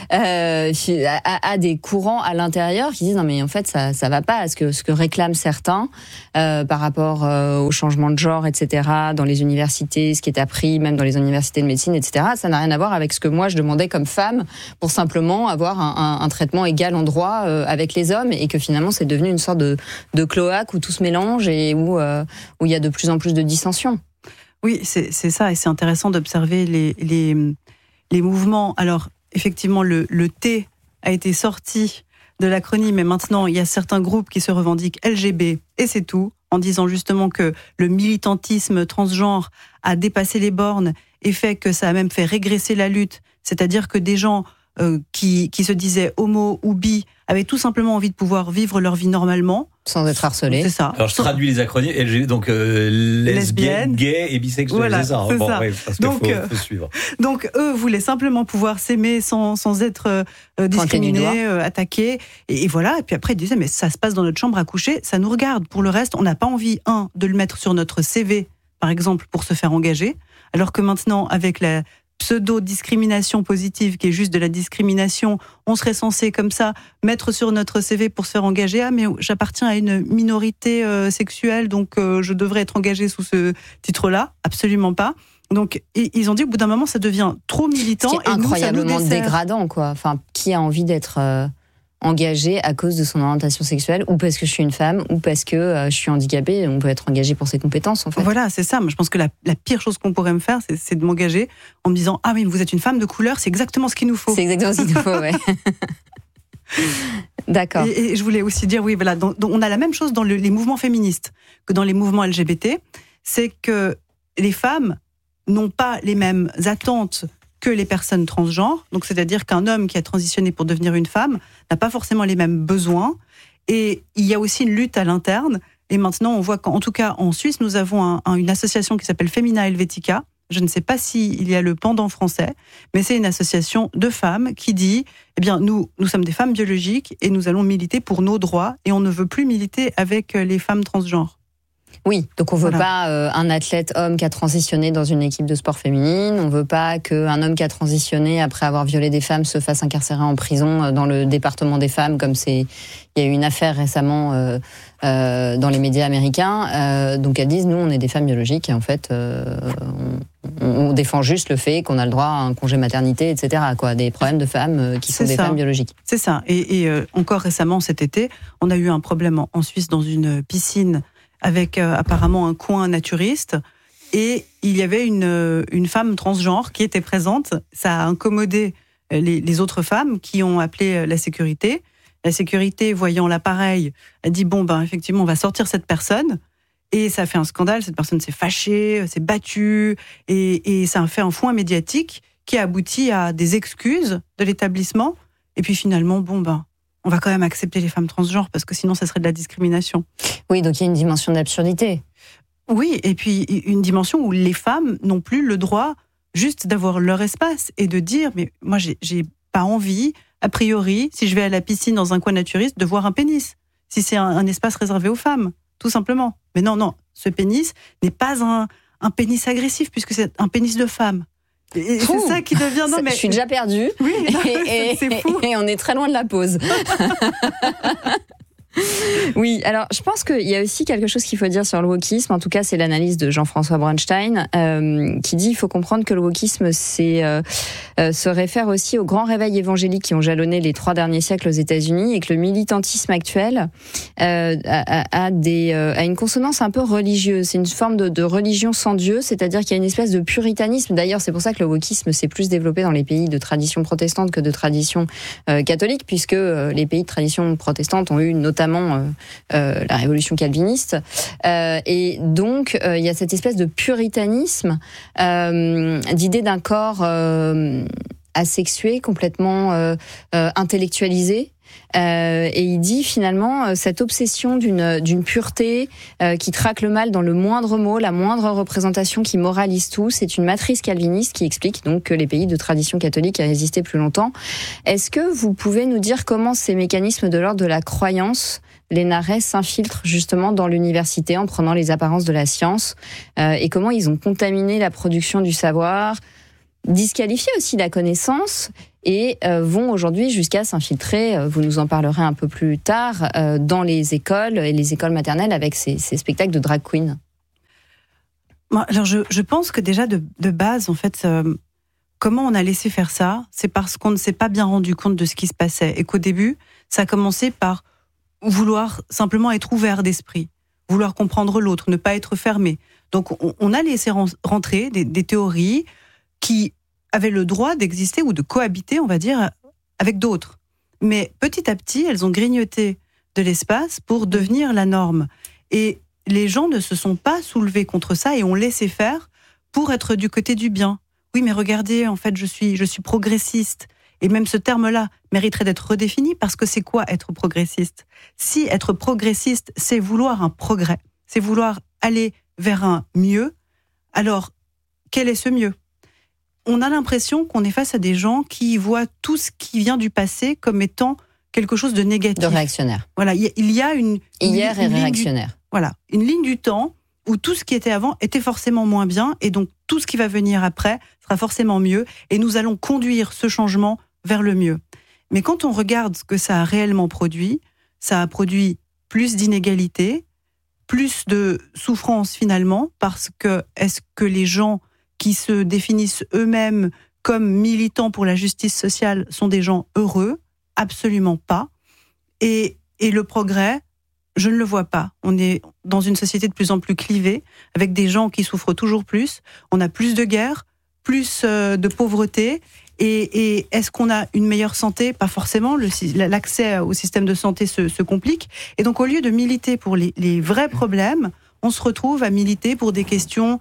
Speaker 1: a des courants à l'intérieur qui disent non mais en fait ça va pas, ce que réclament certains par rapport au changement de genre, etc. dans les universités, ce qui est appris même dans les universités de médecine, etc. Ça n'a rien à voir avec ce que moi je demandais comme femme pour simplement avoir un traitement égal en droit avec les hommes, et que finalement c'est devenu une sorte de cloaque où tout se mélange et où il y a de plus en plus de dissensions.
Speaker 2: Oui, c'est ça, et c'est intéressant d'observer les mouvements. Alors, effectivement, le T a été sorti de l'acronyme, mais maintenant, il y a certains groupes qui se revendiquent LGB, et c'est tout, en disant justement que le militantisme transgenre a dépassé les bornes et fait que ça a même fait régresser la lutte. C'est-à-dire que des gens qui se disaient homo ou bi avaient tout simplement envie de pouvoir vivre leur vie normalement.
Speaker 1: Sans être harcelés.
Speaker 2: C'est ça.
Speaker 26: Alors je traduis les acronymes, donc lesbienne, gay et bisexuel,
Speaker 2: voilà,
Speaker 26: c'est ça.
Speaker 2: C'est
Speaker 26: bon,
Speaker 2: ça.
Speaker 26: Ouais, parce
Speaker 2: donc,
Speaker 26: qu'il faut suivre.
Speaker 2: Donc eux voulaient simplement pouvoir s'aimer sans être discriminés, attaqués. Et voilà, et puis après ils disaient, mais ça se passe dans notre chambre à coucher, ça nous regarde. Pour le reste, on n'a pas envie, de le mettre sur notre CV, par exemple, pour se faire engager, alors que maintenant, avec la pseudo-discrimination positive, qui est juste de la discrimination, on serait censé comme ça mettre sur notre CV pour se faire engager. Ah, mais j'appartiens à une minorité sexuelle, donc je devrais être engagé sous ce titre-là. Absolument pas. Donc ils ont dit au bout d'un moment ça devient trop militant.
Speaker 1: Ce qui est incroyablement dégradant, quoi. Enfin, qui a envie d'être engagé à cause de son orientation sexuelle, ou parce que je suis une femme, ou parce que je suis handicapée. On peut être engagé pour ses compétences, en fait.
Speaker 2: Voilà, c'est ça. Moi, je pense que la pire chose qu'on pourrait me faire, c'est de m'engager en me disant, ah mais vous êtes une femme de couleur, c'est exactement ce qu'il nous faut.
Speaker 1: C'est exactement ce qu'il nous faut, ouais. D'accord.
Speaker 2: Et je voulais aussi dire, oui, voilà, on a la même chose dans les mouvements féministes que dans les mouvements LGBT, c'est que les femmes n'ont pas les mêmes attentes que les personnes transgenres. Donc, c'est-à-dire qu'un homme qui a transitionné pour devenir une femme n'a pas forcément les mêmes besoins. Et il y a aussi une lutte à l'interne. Et maintenant, on voit qu'en tout cas, en Suisse, nous avons une association qui s'appelle Femina Helvetica. Je ne sais pas s'il y a le pendant français, mais c'est une association de femmes qui dit, eh bien, nous sommes des femmes biologiques et nous allons militer pour nos droits, et on ne veut plus militer avec les femmes transgenres.
Speaker 1: Oui, donc on veut pas un athlète homme qui a transitionné dans une équipe de sport féminine, on veut pas qu'un homme qui a transitionné après avoir violé des femmes se fasse incarcérer en prison dans le département des femmes, comme il y a eu une affaire récemment dans les médias américains. Donc elles disent, nous on est des femmes biologiques et en fait on défend juste le fait qu'on a le droit à un congé maternité, etc. Des problèmes de femmes qui sont des femmes biologiques.
Speaker 2: C'est ça. Et encore récemment cet été, on a eu un problème en Suisse dans une piscine avec apparemment un coin naturiste, et il y avait une femme transgenre qui était présente. Ça a incommodé les autres femmes qui ont appelé la sécurité. La sécurité, voyant l'appareil, a dit, effectivement, on va sortir cette personne. Et ça a fait un scandale, cette personne s'est fâchée, s'est battue, et ça a fait un foin médiatique qui a abouti à des excuses de l'établissement. Et puis finalement, on va quand même accepter les femmes transgenres, parce que sinon, ça serait de la discrimination.
Speaker 1: Oui, donc il y a une dimension d'absurdité.
Speaker 2: Oui, et puis une dimension où les femmes n'ont plus le droit juste d'avoir leur espace et de dire, mais moi, j'ai pas envie, a priori, si je vais à la piscine dans un coin naturiste, de voir un pénis. Si c'est un espace réservé aux femmes, tout simplement. Mais non, ce pénis n'est pas un pénis agressif, puisque c'est un pénis de femme. Et c'est ça qui devient...
Speaker 1: Je suis déjà perdue.
Speaker 2: Oui, c'est fou.
Speaker 1: Et on est très loin de la pause. Oui, alors je pense qu'il y a aussi quelque chose qu'il faut dire sur le wokisme. En tout cas, c'est l'analyse de Jean-François Bronstein qui dit il faut comprendre que le wokisme se réfère aussi aux grands réveils évangéliques qui ont jalonné les 3 derniers siècles aux États-Unis, et que le militantisme actuel a une consonance un peu religieuse. C'est une forme de religion sans Dieu, c'est-à-dire qu'il y a une espèce de puritanisme. D'ailleurs, c'est pour ça que le wokisme s'est plus développé dans les pays de tradition protestante que de tradition catholique, puisque les pays de tradition protestante ont eu notamment notamment la révolution calviniste. Et donc, il y a cette espèce de puritanisme, d'idée d'un corps asexué, complètement intellectualisé. Et il dit finalement cette obsession d'une pureté qui traque le mal dans le moindre mot, la moindre représentation qui moralise tout. C'est une matrice calviniste qui explique donc que les pays de tradition catholique aient résisté plus longtemps. Est-ce que vous pouvez nous dire comment ces mécanismes de l'ordre de la croyance, les narrés, s'infiltrent justement dans l'université en prenant les apparences de la science et comment ils ont contaminé la production du savoir, disqualifié aussi la connaissance et vont aujourd'hui jusqu'à s'infiltrer, vous nous en parlerez un peu plus tard, dans les écoles et les écoles maternelles avec ces spectacles de drag queen.
Speaker 2: Alors je pense que déjà de base, en fait, comment on a laissé faire ça, c'est parce qu'on ne s'est pas bien rendu compte de ce qui se passait et qu'au début, ça a commencé par vouloir simplement être ouvert d'esprit, vouloir comprendre l'autre, ne pas être fermé. Donc on a laissé rentrer des théories qui avaient le droit d'exister ou de cohabiter, on va dire, avec d'autres. Mais petit à petit, elles ont grignoté de l'espace pour devenir la norme. Et les gens ne se sont pas soulevés contre ça et ont laissé faire pour être du côté du bien. Oui, mais regardez, en fait, je suis progressiste. Et même ce terme-là mériterait d'être redéfini parce que c'est quoi être progressiste ? Si être progressiste, c'est vouloir un progrès, c'est vouloir aller vers un mieux, alors quel est ce mieux ? On a l'impression qu'on est face à des gens qui voient tout ce qui vient du passé comme étant quelque chose de négatif.
Speaker 1: De réactionnaire.
Speaker 2: Voilà, il y a une
Speaker 1: réactionnaire.
Speaker 2: Une ligne du temps où tout ce qui était avant était forcément moins bien et donc tout ce qui va venir après sera forcément mieux et nous allons conduire ce changement vers le mieux. Mais quand on regarde ce que ça a réellement produit, ça a produit plus d'inégalités, plus de souffrance finalement, parce que est-ce que les gens qui se définissent eux-mêmes comme militants pour la justice sociale sont des gens heureux? Absolument pas. Et le progrès, je ne le vois pas. On est dans une société de plus en plus clivée, avec des gens qui souffrent toujours plus. On a plus de guerres, plus de pauvreté. Et est-ce qu'on a une meilleure santé ? Pas forcément. L'accès au système de santé se complique. Et donc, au lieu de militer pour les vrais problèmes, on se retrouve à militer pour des questions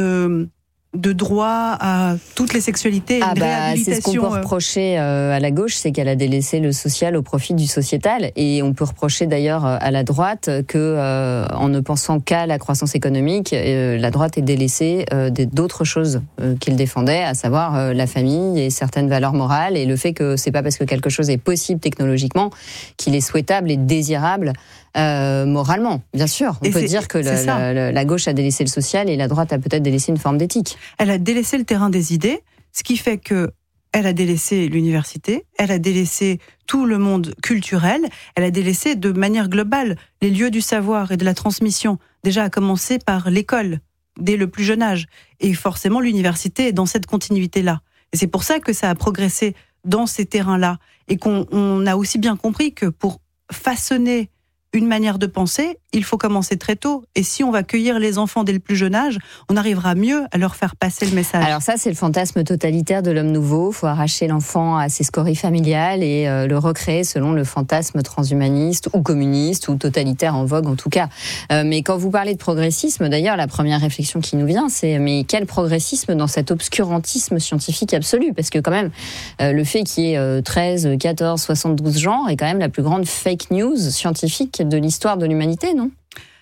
Speaker 2: de droit à toutes les sexualités et de réhabilitation.
Speaker 1: C'est ce qu'on peut reprocher à la gauche, c'est qu'elle a délaissé le social au profit du sociétal. Et on peut reprocher d'ailleurs à la droite que, en ne pensant qu'à la croissance économique, la droite ait délaissé d'autres choses qu'il défendait, à savoir la famille et certaines valeurs morales, et le fait que c'est pas parce que quelque chose est possible technologiquement qu'il est souhaitable et désirable moralement. Bien sûr, on peut dire que la gauche a délaissé le social et la droite a peut-être délaissé une forme d'éthique.
Speaker 2: Elle a délaissé le terrain des idées, ce qui fait que elle a délaissé l'université, elle a délaissé tout le monde culturel, elle a délaissé de manière globale les lieux du savoir et de la transmission, déjà à commencer par l'école, dès le plus jeune âge. Et forcément, l'université est dans cette continuité-là. Et c'est pour ça que ça a progressé dans ces terrains-là. Et qu'on a aussi bien compris que pour façonner une manière de penser, il faut commencer très tôt. Et si on va cueillir les enfants dès le plus jeune âge, on arrivera mieux à leur faire passer le message.
Speaker 1: Alors ça, c'est le fantasme totalitaire de l'homme nouveau. Il faut arracher l'enfant à ses scories familiales et le recréer selon le fantasme transhumaniste ou communiste ou totalitaire en vogue en tout cas. Mais quand vous parlez de progressisme, d'ailleurs, la première réflexion qui nous vient, c'est mais quel progressisme dans cet obscurantisme scientifique absolu ? Parce que quand même, le fait qu'il y ait 13, 14, 72 genres est quand même la plus grande fake news scientifique de l'histoire de l'humanité, non ?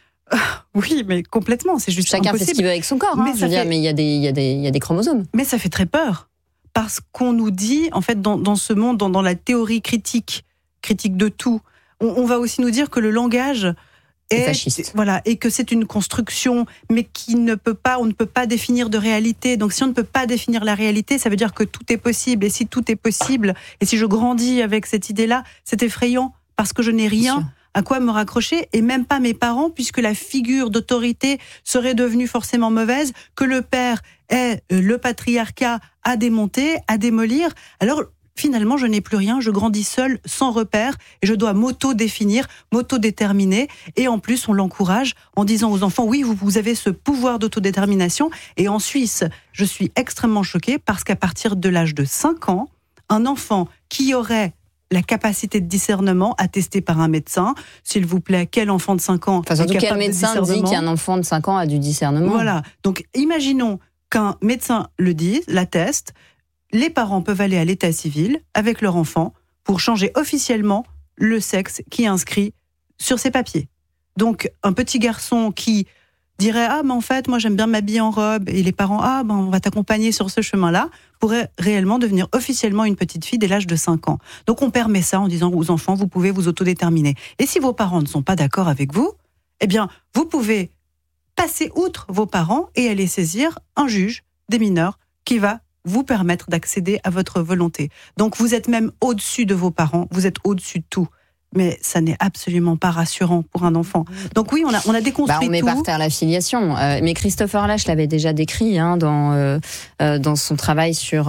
Speaker 2: Oui, mais complètement, c'est juste
Speaker 1: chacun
Speaker 2: impossible.
Speaker 1: fait ce qu'il veut avec son corps, mais il y a des chromosomes.
Speaker 2: Mais ça fait très peur, parce qu'on nous dit, en fait, dans ce monde, dans la théorie critique de tout, on va aussi nous dire que le langage est
Speaker 1: fasciste.
Speaker 2: Voilà, et que c'est une construction, mais on ne peut pas définir de réalité. Donc si on ne peut pas définir la réalité, ça veut dire que tout est possible. Et si tout est possible, et si je grandis avec cette idée-là, c'est effrayant, parce que je n'ai rien à quoi me raccrocher, et même pas mes parents, puisque la figure d'autorité serait devenue forcément mauvaise, que le père est le patriarcat à démonter, à démolir. Alors finalement, je n'ai plus rien, je grandis seule, sans repère, et je dois m'auto-définir, m'auto-déterminer, et en plus, on l'encourage en disant aux enfants, oui, vous avez ce pouvoir d'autodétermination. Et en Suisse, je suis extrêmement choquée, parce qu'à partir de l'âge de 5 ans, un enfant qui aurait la capacité de discernement attestée par un médecin. S'il vous plaît, quel enfant de 5 ans
Speaker 1: surtout quel médecin dit qu'un enfant de 5 ans a du discernement?
Speaker 2: Voilà. Donc, imaginons qu'un médecin le dise, l'atteste. Les parents peuvent aller à l'état civil avec leur enfant pour changer officiellement le sexe qui est inscrit sur ses papiers. Donc, un petit garçon qui dirait « Ah, mais en fait, moi, j'aime bien m'habiller en robe » et les parents « Ah, ben, on va t'accompagner sur ce chemin-là » pourrait réellement devenir officiellement une petite fille dès l'âge de 5 ans. Donc, on permet ça en disant aux enfants « Vous pouvez vous autodéterminer ». Et si vos parents ne sont pas d'accord avec vous, eh bien, vous pouvez passer outre vos parents et aller saisir un juge des mineurs qui va vous permettre d'accéder à votre volonté. Donc, vous êtes même au-dessus de vos parents, vous êtes au-dessus de tout. Mais ça n'est absolument pas rassurant pour un enfant. Donc oui, on a déconstruit
Speaker 1: on met
Speaker 2: tout.
Speaker 1: par terre la filiation. Mais Christopher Lasch l'avait déjà décrit dans son travail sur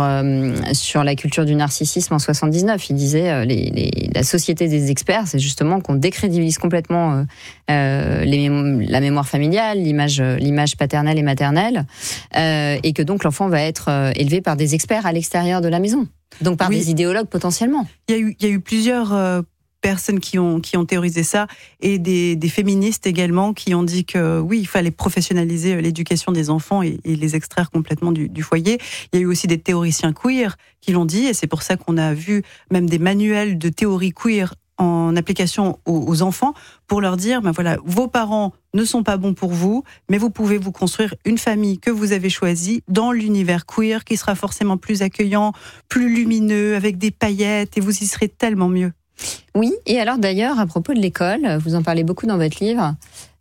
Speaker 1: la culture du narcissisme en 79. Il disait la société des experts, c'est justement qu'on décrédibilise complètement la mémoire familiale, l'image paternelle et maternelle, et que donc l'enfant va être élevé par des experts à l'extérieur de la maison. Donc par des idéologues potentiellement.
Speaker 2: Il y a eu plusieurs personnes qui ont théorisé ça et des féministes également qui ont dit que oui, il fallait professionnaliser l'éducation des enfants et les extraire complètement du foyer. Il y a eu aussi des théoriciens queer qui l'ont dit et c'est pour ça qu'on a vu même des manuels de théorie queer en application aux enfants pour leur dire ben voilà, vos parents ne sont pas bons pour vous, mais vous pouvez vous construire une famille que vous avez choisie dans l'univers queer qui sera forcément plus accueillant, plus lumineux, avec des paillettes et vous y serez tellement mieux.
Speaker 1: Oui, et alors d'ailleurs, à propos de l'école, vous en parlez beaucoup dans votre livre,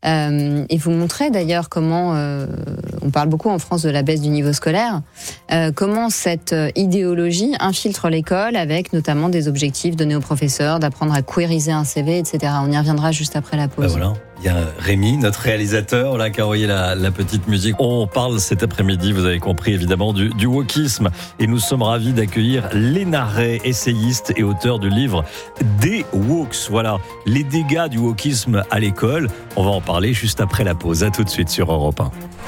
Speaker 1: et vous montrez d'ailleurs comment, on parle beaucoup en France de la baisse du niveau scolaire, comment cette idéologie infiltre l'école avec notamment des objectifs donnés aux professeurs, d'apprendre à queeriser un CV, etc. On y reviendra juste après la pause.
Speaker 26: Voilà. Il y a Rémi, notre réalisateur, là, qui a envoyé la petite musique. On parle cet après-midi, vous avez compris évidemment, du wokisme. Et nous sommes ravis d'accueillir Léna Ray, essayiste et auteur du livre Des Woks. Voilà, les dégâts du wokisme à l'école. On va en parler juste après la pause. À tout de suite sur Europe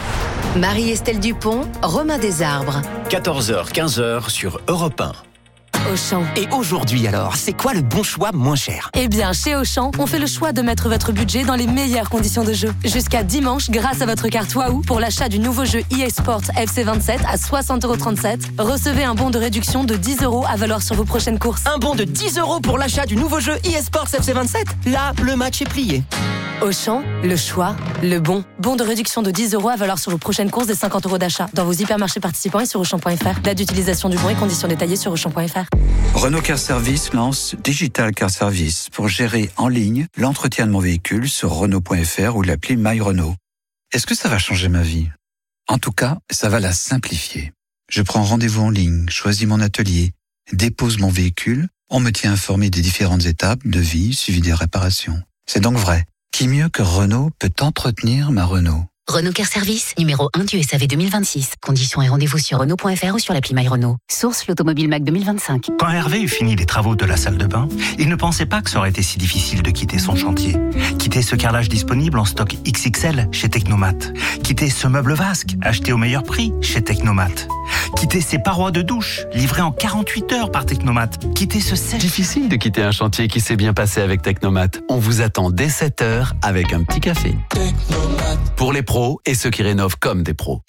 Speaker 26: 1.
Speaker 5: Marie-Estelle Dupont, Romain Desarbres.
Speaker 3: 14h, 15h sur Europe 1.
Speaker 5: Auchan.
Speaker 25: Et aujourd'hui alors, c'est quoi le bon choix moins cher?
Speaker 7: Eh bien, chez Auchan, on fait le choix de mettre votre budget dans les meilleures conditions de jeu. Jusqu'à dimanche, grâce à votre carte Wahoo, pour l'achat du nouveau jeu eSport FC27 à 60,37 €, recevez un bon de réduction de 10 € à valoir sur vos prochaines courses.
Speaker 25: Un bon de 10 € pour l'achat du nouveau jeu eSport FC27? Là, le match est plié.
Speaker 7: Auchan, le choix, le bon. Bon de réduction de 10 € à valoir sur vos prochaines courses et 50 € d'achat. Dans vos hypermarchés participants et sur Auchan.fr. Date d'utilisation du bon et conditions détaillées sur Auchan.fr.
Speaker 8: Renault Car Service lance Digital Car Service pour gérer en ligne l'entretien de mon véhicule sur Renault.fr ou l'appli My Renault. Est-ce que ça va changer ma vie? En tout cas, ça va la simplifier. Je prends rendez-vous en ligne, choisis mon atelier, dépose mon véhicule, on me tient informé des différentes étapes de vie suivi des réparations. C'est donc vrai. Qui mieux que Renault peut entretenir ma Renault?
Speaker 22: Renault Car Service, numéro 1 du SAV 2026. Conditions et rendez-vous sur Renault.fr ou sur l'appli My Renault. Source l'Automobile Mac 2025.
Speaker 9: Quand Hervé eut fini les travaux de la salle de bain, il ne pensait pas que ça aurait été si difficile de quitter son chantier. Quitter ce carrelage disponible en stock XXL chez Technomat. Quitter ce meuble vasque acheté au meilleur prix chez Technomat. Quitter ces parois de douche livrées en 48 heures par Technomat. Quitter ce sèche...
Speaker 21: Difficile de quitter un chantier qui s'est bien passé avec Technomat. On vous attend dès 7h avec un petit café. Technomat. Pour les pros et ceux qui rénovent comme des pros.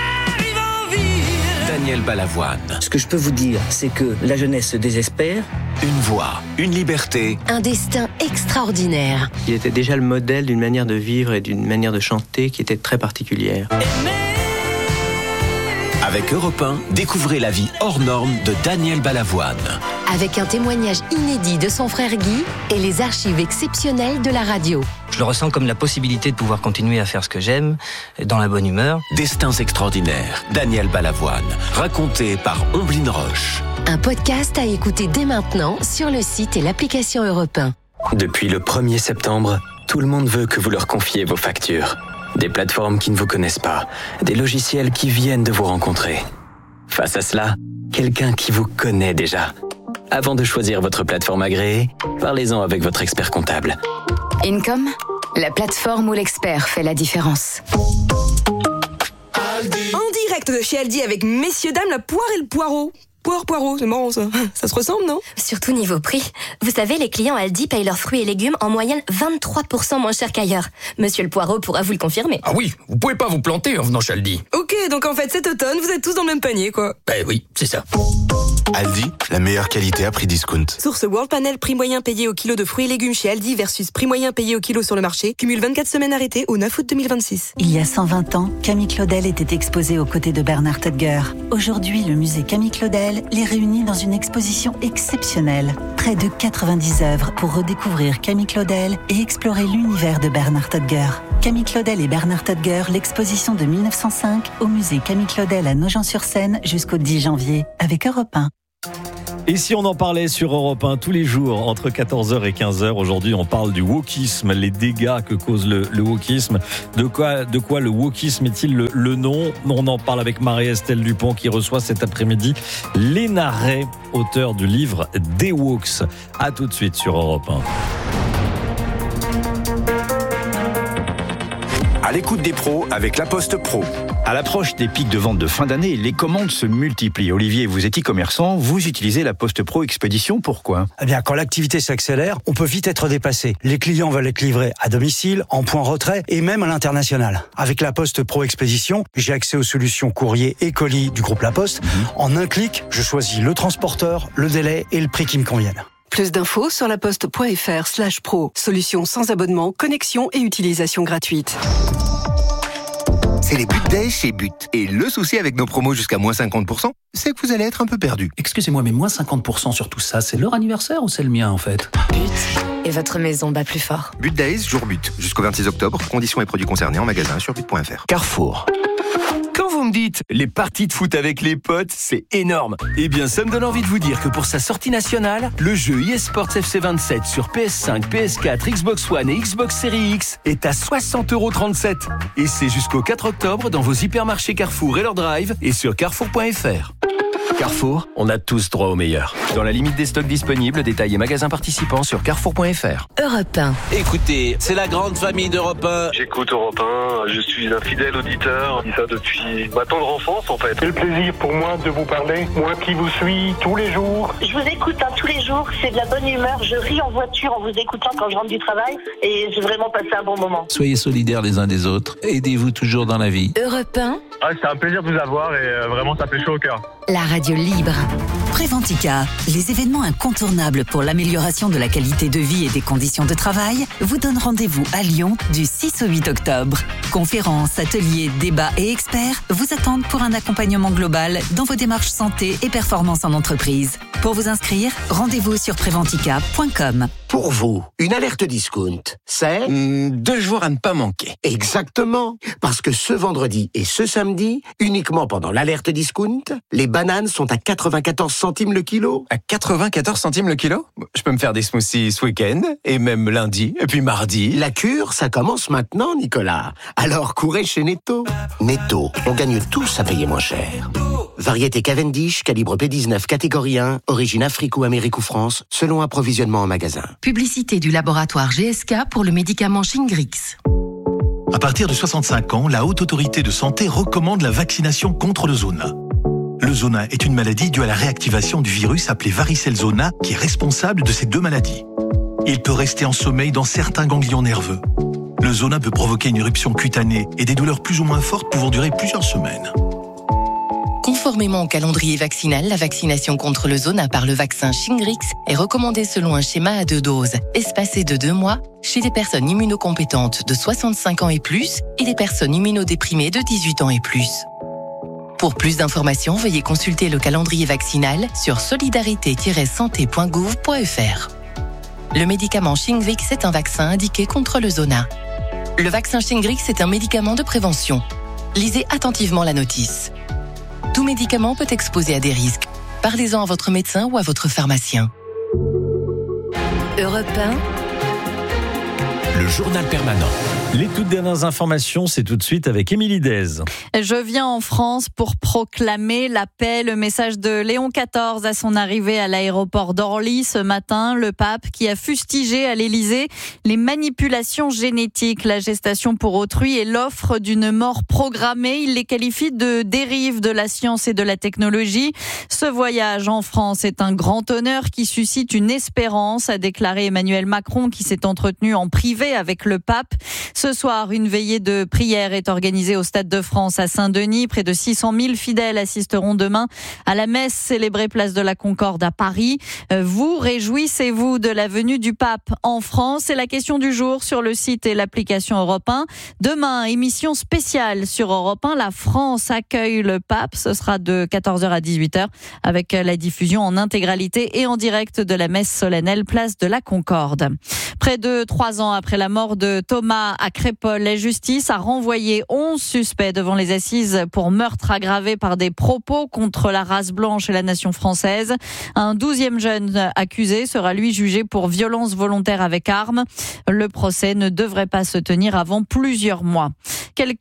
Speaker 3: Daniel Balavoine.
Speaker 10: Ce que je peux vous dire, c'est que la jeunesse se désespère.
Speaker 3: Une voix, une liberté.
Speaker 5: Un destin extraordinaire.
Speaker 11: Il était déjà le modèle d'une manière de vivre et d'une manière de chanter qui était très particulière.
Speaker 3: Avec Europe 1, découvrez la vie hors norme de Daniel Balavoine.
Speaker 5: Avec un témoignage inédit de son frère Guy et les archives exceptionnelles de la radio.
Speaker 10: Je le ressens comme la possibilité de pouvoir continuer à faire ce que j'aime, dans la bonne humeur.
Speaker 3: Destins extraordinaires, Daniel Balavoine, raconté par Omblin Roche.
Speaker 5: Un podcast à écouter dès maintenant sur le site et l'application Europe 1.
Speaker 12: Depuis le 1er septembre, tout le monde veut que vous leur confiez vos factures. Des plateformes qui ne vous connaissent pas, des logiciels qui viennent de vous rencontrer. Face à cela, quelqu'un qui vous connaît déjà. Avant de choisir votre plateforme agréée, parlez-en avec votre expert comptable.
Speaker 22: Income, la plateforme où l'expert fait la différence.
Speaker 13: En direct de chez Aldi avec messieurs dames la poire et le poireau.
Speaker 6: Poireau, c'est marrant ça. Ça se ressemble, non?
Speaker 13: Surtout niveau prix. Vous savez, les clients Aldi payent leurs fruits et légumes en moyenne 23% moins cher qu'ailleurs. Monsieur le Poireau pourra vous le confirmer.
Speaker 14: Ah oui, vous pouvez pas vous planter en venant chez Aldi.
Speaker 6: Ok, donc en fait cet automne, vous êtes tous dans le même panier, quoi.
Speaker 14: Ben oui, c'est ça.
Speaker 15: Aldi, la meilleure qualité à prix discount.
Speaker 6: Source World Panel, prix moyen payé au kilo de fruits et légumes chez Aldi versus prix moyen payé au kilo sur le marché. Cumule 24 semaines arrêtées au 9 août 2026.
Speaker 16: Il y a 120 ans, Camille Claudel était exposée aux côtés de Bernard Tedger. Aujourd'hui, le musée Camille Claudel les réunit dans une exposition exceptionnelle. Près de 90 œuvres pour redécouvrir Camille Claudel et explorer l'univers de Bernard Tedger. Camille Claudel et Bernard Tedger, l'exposition de 1905 au musée Camille Claudel à Nogent-sur-Seine jusqu'au 10 janvier avec Europe 1.
Speaker 26: Et si on en parlait sur Europe 1 tous les jours entre 14h et 15h, aujourd'hui on parle du wokisme, les dégâts que cause le wokisme. De quoi le wokisme est-il le nom? On en parle avec Marie-Estelle Dupont qui reçoit cet après-midi Léna Ray, auteure du livre Des Woks. À tout de suite sur Europe 1.
Speaker 17: À l'écoute des pros avec La Poste Pro. À l'approche des pics de vente de fin d'année, les commandes se multiplient. Olivier, vous êtes e-commerçant, vous utilisez La Poste Pro Expédition, pourquoi ?
Speaker 18: Eh bien, quand l'activité s'accélère, on peut vite être dépassé. Les clients veulent être livrés à domicile, en point retrait et même à l'international. Avec La Poste Pro Expédition, j'ai accès aux solutions courrier et colis du groupe La Poste. En un clic, je choisis le transporteur, le délai et le prix qui me conviennent.
Speaker 28: Plus d'infos sur laposte.fr/pro. Solution sans abonnement, connexion et utilisation gratuite.
Speaker 29: C'est les But Days chez But. Et le souci avec nos promos jusqu'à moins 50%, c'est que vous allez être un peu perdu.
Speaker 30: Excusez-moi, mais moins 50% sur tout ça, c'est leur anniversaire ou c'est le mien en fait ?
Speaker 13: But. Et votre maison bat plus fort.
Speaker 29: But Days, jour But. Jusqu'au 26 octobre. Conditions et produits concernés en magasin sur but.fr.
Speaker 25: Carrefour. Quand vous me dites les parties de foot avec les potes, c'est énorme. Eh bien, ça me donne envie de vous dire que pour sa sortie nationale, le jeu eSports FC27 sur PS5, PS4, Xbox One et Xbox Series X est à 60,37 €. Et c'est jusqu'au 4 octobre dans vos hypermarchés Carrefour et leur drive et sur carrefour.fr. Carrefour, on a tous droit au meilleur. Dans la limite des stocks disponibles, détails et magasins participants sur carrefour.fr.
Speaker 13: Europe 1.
Speaker 31: Écoutez, c'est la grande famille d'Europe 1.
Speaker 32: J'écoute Europe 1, je suis un fidèle auditeur. Je dis ça depuis ma tendre enfance en fait.
Speaker 33: Quel plaisir pour moi de vous parler, moi qui vous suis tous les jours.
Speaker 34: Je vous écoute tous les jours, c'est de la bonne humeur. Je ris en voiture en vous écoutant quand je rentre du travail et j'ai vraiment passé un bon moment.
Speaker 31: Soyez solidaires les uns des autres, aidez-vous toujours dans la vie.
Speaker 13: Europe 1.
Speaker 32: C'est un plaisir de vous avoir et vraiment ça fait chaud au cœur.
Speaker 13: La radio libre.
Speaker 35: Préventica, les événements incontournables pour l'amélioration de la qualité de vie et des conditions de travail, vous donnent rendez-vous à Lyon du 6 au 8 octobre. Conférences, ateliers, débats et experts vous attendent pour un accompagnement global dans vos démarches santé et performance en entreprise. Pour vous inscrire, rendez-vous sur préventica.com.
Speaker 20: Pour vous, une alerte discount, c'est
Speaker 25: 2 jours à ne pas manquer.
Speaker 20: Exactement, parce que ce vendredi et ce samedi, uniquement pendant l'alerte discount, les bananes sont à 94 centimes le kilo.
Speaker 25: À 94 centimes le kilo ? Je peux me faire des smoothies ce week-end, et même lundi, et puis mardi.
Speaker 20: La cure, ça commence maintenant, Nicolas. Alors courez chez Netto. Netto, on gagne tous à payer moins cher. Variété Cavendish, calibre P19, catégorie 1, origine Afrique ou Amérique ou France, selon approvisionnement en magasin.
Speaker 36: Publicité du laboratoire GSK pour le médicament Shingrix.
Speaker 37: À partir de 65 ans, la Haute Autorité de Santé recommande la vaccination contre le zona. Le zona est une maladie due à la réactivation du virus appelé varicelle zona qui est responsable de ces 2 maladies. Il peut rester en sommeil dans certains ganglions nerveux. Le zona peut provoquer une éruption cutanée et des douleurs plus ou moins fortes pouvant durer plusieurs semaines.
Speaker 36: Conformément au calendrier vaccinal, la vaccination contre le zona par le vaccin Shingrix est recommandée selon un schéma à 2 doses, espacé de 2 mois, chez les personnes immunocompétentes de 65 ans et plus et les personnes immunodéprimées de 18 ans et plus. Pour plus d'informations, veuillez consulter le calendrier vaccinal sur solidarité-santé.gouv.fr. Le médicament Shingrix est un vaccin indiqué contre le zona. Le vaccin Shingrix est un médicament de prévention. Lisez attentivement la notice. Tout médicament peut exposer à des risques. Parlez-en à votre médecin ou à votre pharmacien.
Speaker 13: Europe 1.
Speaker 3: Le journal permanent.
Speaker 26: Les toutes dernières informations, c'est tout de suite avec Émilie Dez.
Speaker 1: Je viens en France pour proclamer la paix, le message de Léon XIV à son arrivée à l'aéroport d'Orly ce matin. Le pape qui a fustigé à l'Élysée les manipulations génétiques, la gestation pour autrui et l'offre d'une mort programmée. Il les qualifie de dérive de la science et de la technologie. Ce voyage en France est un grand honneur qui suscite une espérance, a déclaré Emmanuel Macron qui s'est entretenu en privé avec le pape. Ce soir, une veillée de prière est organisée au Stade de France à Saint-Denis. Près de 600 000 fidèles assisteront demain à la messe célébrée place de la Concorde à Paris. Vous réjouissez-vous de la venue du pape en France? C'est la question du jour sur le site et l'application Europe 1. Demain, émission spéciale sur Europe 1. La France accueille le pape. Ce sera de 14h à 18h avec la diffusion en intégralité et en direct de la messe solennelle place de la Concorde. Près de 3 ans après la mort de Thomas à Crépol, la justice a renvoyé 11 suspects devant les assises pour meurtre aggravé par des propos contre la race blanche et la nation française. Un 12e jeune accusé sera lui jugé pour violence volontaire avec arme. Le procès ne devrait pas se tenir avant plusieurs mois. Quelques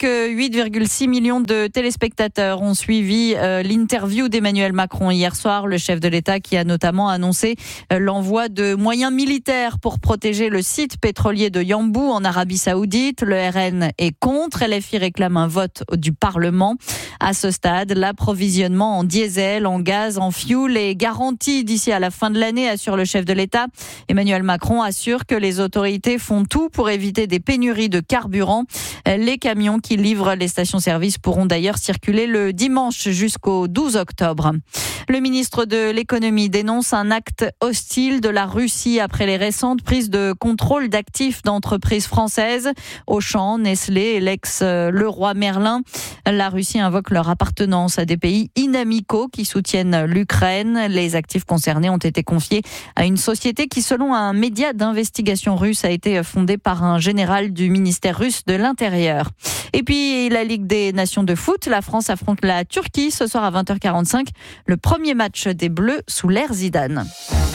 Speaker 1: 8,6 millions de téléspectateurs ont suivi l'interview d'Emmanuel Macron hier soir, le chef de l'État qui a notamment annoncé l'envoi de moyens militaires pour protéger le site pétrolier de Yanbu en Arabie Saoudite. Le RN est contre. LFI réclame un vote du Parlement. À ce stade, l'approvisionnement en diesel, en gaz, en fioul est garanti d'ici à la fin de l'année, assure le chef de l'État. Emmanuel Macron assure que les autorités font tout pour éviter des pénuries de carburant. Les camions qui livrent les stations-service pourront d'ailleurs circuler le dimanche jusqu'au 12 octobre. Le ministre de l'économie dénonce un acte hostile de la Russie après les récentes prises de contrôle d'actifs d'entreprises françaises, Auchan, Nestlé et l'ex-Leroy Merlin. La Russie invoque leur appartenance à des pays inamicaux qui soutiennent l'Ukraine. Les actifs concernés ont été confiés à une société qui, selon un média d'investigation russe, a été fondée par un général du ministère russe de l'Intérieur. Et puis la Ligue des Nations de foot, la France affronte la Turquie ce soir à 20h45. Le premier match des Bleus sous l'ère Zidane.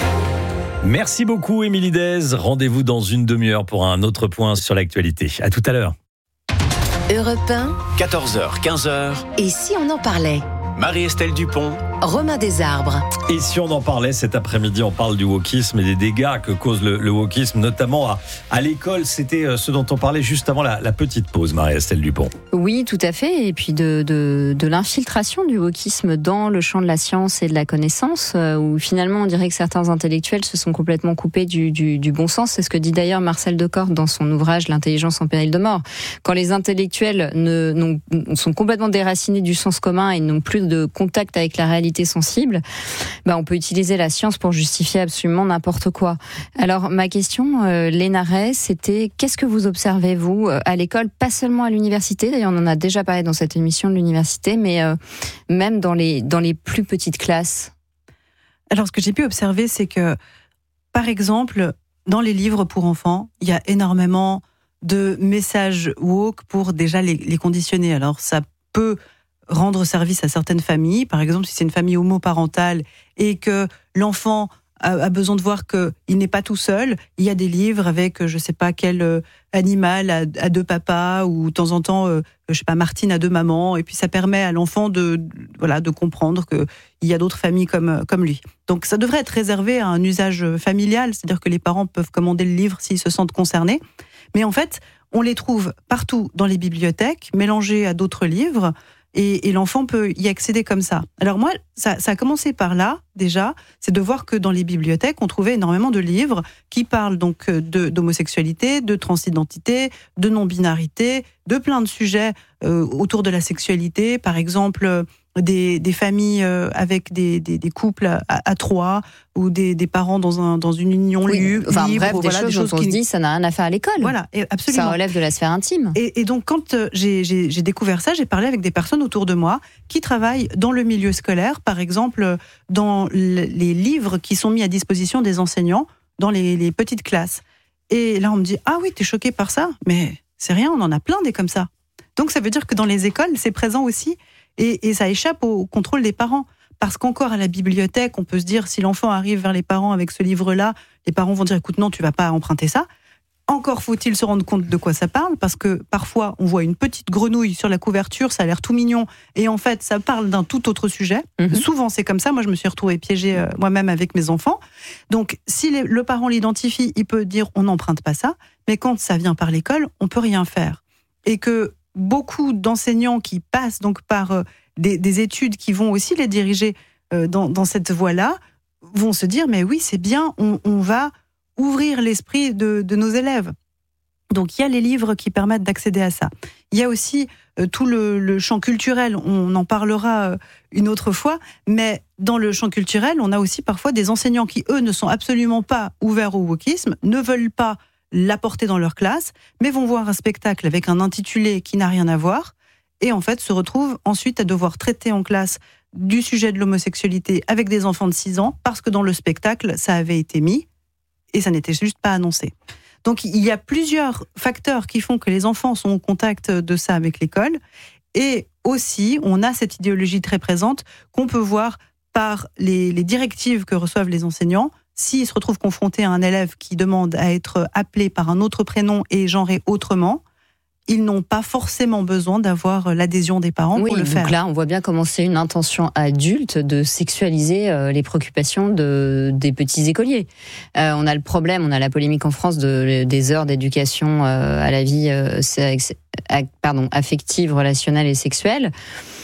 Speaker 26: Merci beaucoup Émilie Dez. Rendez-vous dans une demi-heure pour un autre point sur l'actualité. À tout à l'heure.
Speaker 35: Europe 1,
Speaker 3: 14h, 15h.
Speaker 35: et si on en parlait?
Speaker 3: Marie-Estelle Dupont.
Speaker 35: Romain Desarbres.
Speaker 26: Et si on en parlait cet après-midi, on parle du wokisme et des dégâts que cause le wokisme, notamment à l'école. C'était ce dont on parlait juste avant la petite pause, Marie-Estelle Dupont.
Speaker 2: Oui, tout à fait. Et puis de l'infiltration du wokisme dans le champ de la science et de la connaissance, où finalement on dirait que certains intellectuels se sont complètement coupés du bon sens. C'est ce que dit d'ailleurs Marcel Decorte dans son ouvrage L'intelligence en péril de mort. Quand les intellectuels sont complètement déracinés du sens commun et n'ont plus de contact avec la réalité sensible, on peut utiliser la science pour justifier absolument n'importe quoi. Alors ma question, Léna Ray, c'était qu'est-ce que vous observez vous à l'école, pas seulement à l'université, d'ailleurs on en a déjà parlé dans cette émission de l'université, mais même dans les plus petites classes?
Speaker 4: Alors ce que j'ai pu observer, c'est que par exemple dans les livres pour enfants, il y a énormément de messages woke pour déjà les conditionner. Alors ça peut rendre service à certaines familles. Par exemple, si c'est une famille homoparentale et que l'enfant a besoin de voir qu'il n'est pas tout seul, il y a des livres avec je ne sais pas quel animal à 2 papas ou de temps en temps, je sais pas, Martine à 2 mamans. Et puis ça permet à l'enfant de comprendre qu'il y a d'autres familles comme lui. Donc ça devrait être réservé à un usage familial, c'est-à-dire que les parents peuvent commander le livre s'ils se sentent concernés. Mais en fait, on les trouve partout dans les bibliothèques, mélangés à d'autres livres. Et l'enfant peut y accéder comme ça. Alors moi, ça a commencé par là, déjà, c'est de voir que dans les bibliothèques, on trouvait énormément de livres qui parlent donc d'homosexualité, de transidentité, de non-binarité, de plein de sujets autour de la sexualité, par exemple des familles avec des couples à 3 ou des parents dans une union libre.
Speaker 2: Bref, des choses dont on se dit ça n'a rien à faire à l'école.
Speaker 4: Voilà, absolument.
Speaker 2: Ça relève de la sphère intime.
Speaker 4: Et donc quand j'ai découvert ça, j'ai parlé avec des personnes autour de moi qui travaillent dans le milieu scolaire, par exemple dans les livres qui sont mis à disposition des enseignants dans les petites classes. Et là on me dit « Ah oui, t'es choquée par ça ?» Mais c'est rien, on en a plein des comme ça. Donc ça veut dire que dans les écoles, c'est présent aussi. Et ça échappe au contrôle des parents. Parce qu'encore à la bibliothèque, on peut se dire, si l'enfant arrive vers les parents avec ce livre-là, les parents vont dire, écoute, non, tu vas pas emprunter ça. Encore faut-il se rendre compte de quoi ça parle, parce que parfois on voit une petite grenouille sur la couverture, ça a l'air tout mignon, et en fait ça parle d'un tout autre sujet. Souvent c'est comme ça, moi je me suis retrouvée piégée moi-même avec mes enfants. Donc si le parent l'identifie, il peut dire on n'emprunte pas ça, mais quand ça vient par l'école, on peut rien faire. Et que beaucoup d'enseignants qui passent donc par des études qui vont aussi les diriger dans cette voie-là, vont se dire mais oui c'est bien, on va ouvrir l'esprit de nos élèves. Donc il y a les livres qui permettent d'accéder à ça. Il y a aussi tout le champ culturel, on en parlera une autre fois, mais dans le champ culturel, on a aussi parfois des enseignants qui, eux, ne sont absolument pas ouverts au wokisme, ne veulent pas l'apporter dans leur classe, mais vont voir un spectacle avec un intitulé qui n'a rien à voir, et en fait se retrouvent ensuite à devoir traiter en classe du sujet de l'homosexualité avec des enfants de 6 ans, parce que dans le spectacle, ça avait été mis, et ça n'était juste pas annoncé. Donc il y a plusieurs facteurs qui font que les enfants sont au contact de ça avec l'école, et aussi on a cette idéologie très présente qu'on peut voir par les directives que reçoivent les enseignants. S'ils se retrouvent confrontés à un élève qui demande à être appelé par un autre prénom et genré autrement, ils n'ont pas forcément besoin d'avoir l'adhésion des parents pour le faire.
Speaker 2: Donc là, on voit bien comment c'est une intention adulte de sexualiser les préoccupations des petits écoliers. On a le problème, on a la polémique en France des heures d'éducation à la vie affective, relationnelle et sexuelle.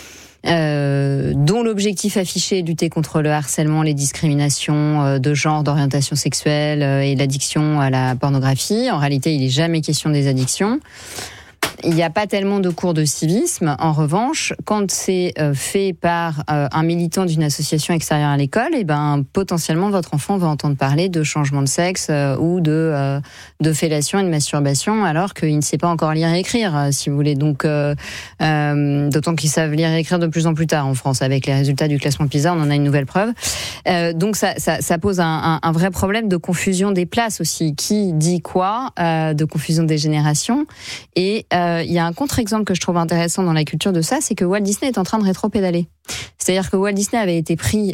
Speaker 2: Dont l'objectif affiché est de lutter contre le harcèlement, les discriminations de genre, d'orientation sexuelle et l'addiction à la pornographie. En réalité, il n'est jamais question des addictions. Il n'y a pas tellement de cours de civisme. En revanche, quand c'est fait par un militant d'une association extérieure à l'école, et ben potentiellement votre enfant va entendre parler de changement de sexe ou de fellation et de masturbation, alors qu'il ne sait pas encore lire et écrire, si vous voulez. Donc, d'autant qu'ils savent lire et écrire de plus en plus tard en France, avec les résultats du classement PISA, on en a une nouvelle preuve. Donc ça pose un vrai problème de confusion des places aussi. Qui dit quoi, de confusion des générations. Et il y a un contre-exemple que je trouve intéressant dans la culture de ça, c'est que Walt Disney est en train de rétro-pédaler. C'est-à-dire que Walt Disney avait été pris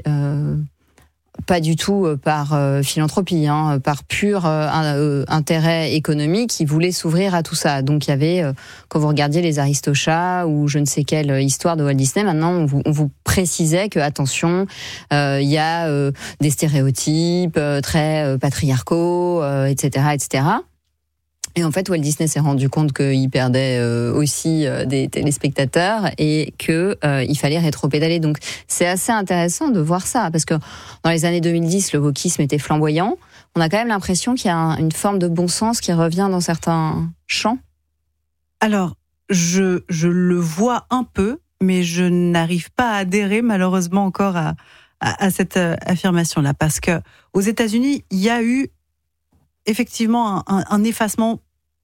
Speaker 2: pas du tout par philanthropie, par pur intérêt économique. Il voulait s'ouvrir à tout ça. Donc il y avait, quand vous regardiez les Aristochats ou je ne sais quelle histoire de Walt Disney, maintenant on vous précisait que attention, il y a des stéréotypes très patriarcaux, etc., etc. Et en fait, Walt Disney s'est rendu compte qu'il perdait aussi des téléspectateurs et que il fallait rétro-pédaler. Donc, c'est assez intéressant de voir ça, parce que dans les années 2010, le wokisme était flamboyant. On a quand même l'impression qu'il y a une forme de bon sens qui revient dans certains champs.
Speaker 4: Alors, je le vois un peu, mais je n'arrive pas à adhérer malheureusement encore à cette affirmation-là, parce que aux États-Unis, il y a eu effectivement un effacement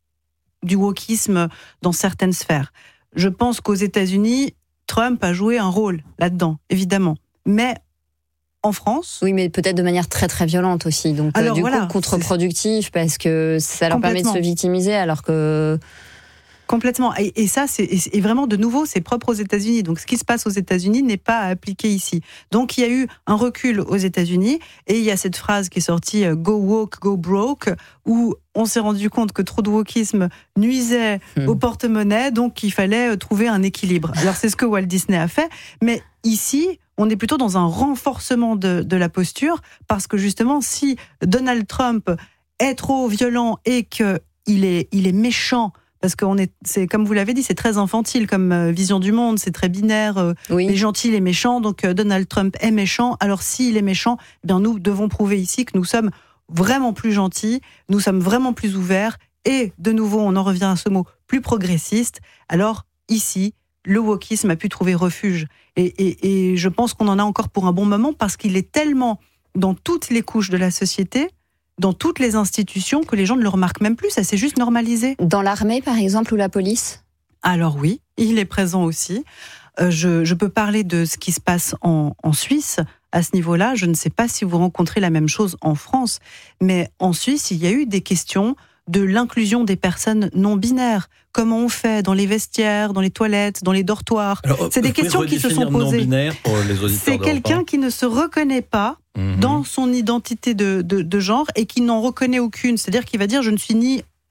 Speaker 4: du wokisme dans certaines sphères. Je pense qu'aux États-Unis, Trump a joué un rôle là-dedans, évidemment. Mais en France...
Speaker 2: Oui, mais peut-être de manière très très violente aussi. Donc alors, du coup, contre-productif, parce que ça leur permet de se victimiser, alors que...
Speaker 4: Complètement. Et ça, c'est vraiment de nouveau, c'est propre aux États-Unis. Donc, ce qui se passe aux États-Unis n'est pas appliqué ici. Donc, il y a eu un recul aux États-Unis, et il y a cette phrase qui est sortie « Go woke, go broke », où on s'est rendu compte que trop de wokisme nuisait au porte-monnaie, donc il fallait trouver un équilibre. Alors, c'est ce que Walt Disney a fait, mais ici, on est plutôt dans un renforcement de la posture, parce que justement, si Donald Trump est trop violent et qu'il est méchant, parce que c'est comme vous l'avez dit, c'est très infantile comme vision du monde, c'est très binaire, les gentils, les méchants, donc Donald Trump est méchant, alors s'il est méchant, eh bien nous devons prouver ici que nous sommes vraiment plus gentils, nous sommes vraiment plus ouverts, et de nouveau, on en revient à ce mot, plus progressiste. Alors ici, le wokisme a pu trouver refuge, et je pense qu'on en a encore pour un bon moment, parce qu'il est tellement dans toutes les couches de la société, dans toutes les institutions, que les gens ne le remarquent même plus, ça s'est juste normalisé.
Speaker 2: Dans l'armée, par exemple, ou la police ?
Speaker 4: Alors oui, il est présent aussi. Je peux parler de ce qui se passe en Suisse à ce niveau-là. Je ne sais pas si vous rencontrez la même chose en France, mais en Suisse, il y a eu des questions de l'inclusion des personnes non binaires. Comment on fait dans les vestiaires, dans les toilettes, dans les dortoirs ? Alors, c'est des questions qui se sont posées.
Speaker 26: Non-binaire pour les auditeurs
Speaker 4: c'est quelqu'un qui ne se reconnaît pas dans son identité de genre et qui n'en reconnaît aucune. C'est-à-dire qu'il va dire « je ne suis ni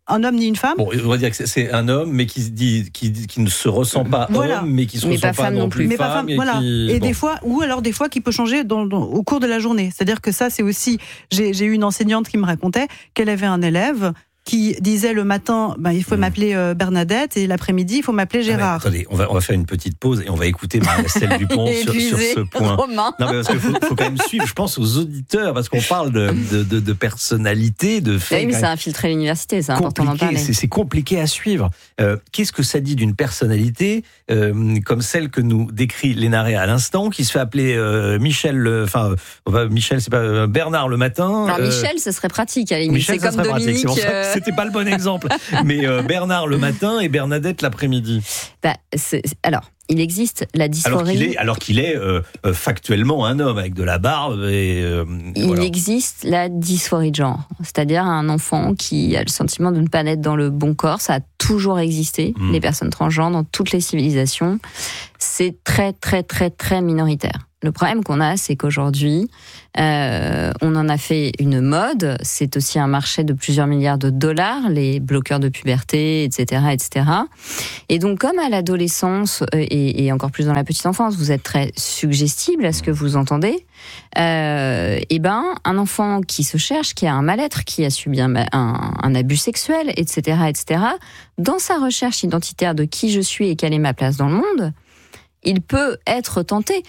Speaker 4: un homme ni une femme.
Speaker 26: Bon, on va dire que c'est un homme, mais qui ne se ressent pas homme, mais qui se ressent pas non plus femme.
Speaker 4: Voilà. Des fois, ou alors des fois qui peut changer au cours de la journée. C'est-à-dire que ça, c'est aussi. J'ai eu une enseignante qui me racontait qu'elle avait un élève qui disait le matin, il faut m'appeler Bernadette, et l'après-midi, il faut m'appeler Gérard.
Speaker 26: Attendez, on va faire une petite pause et on va écouter Marie-Estelle Dupont sur ce point.
Speaker 2: Romain.
Speaker 26: Non, mais parce qu'il faut quand même suivre, je pense, aux auditeurs, parce qu'on parle de personnalité, de faits.
Speaker 2: Oui, mais ça a infiltré l'université, c'est important d'en parler.
Speaker 26: C'est compliqué à suivre. Qu'est-ce que ça dit d'une personnalité comme celle que nous décrit Léna Rey à l'instant, qui se fait appeler Michel, c'est pas Bernard le matin.
Speaker 2: Alors Michel, ce serait pratique, à la limite. C'est comme Dominique.
Speaker 26: C'était pas le bon exemple. Mais Bernard le matin et Bernadette l'après-midi.
Speaker 2: Alors, il existe la dysphorie.
Speaker 26: Alors qu'il est factuellement un homme avec de la barbe.
Speaker 2: Il existe la dysphorie de genre. C'est-à-dire un enfant qui a le sentiment de ne pas naître dans le bon corps. Ça a toujours existé. Les personnes transgenres dans toutes les civilisations. C'est très, très, très, très minoritaire. Le problème qu'on a, c'est qu'aujourd'hui, on en a fait une mode. C'est aussi un marché de plusieurs milliards de dollars, les bloqueurs de puberté, etc., etc. Et donc, comme à l'adolescence et encore plus dans la petite enfance, vous êtes très suggestible à ce que vous entendez. Un enfant qui se cherche, qui a un mal-être, qui a subi un abus sexuel, etc., etc. Dans sa recherche identitaire de qui je suis et quelle est ma place dans le monde, il peut être tenté.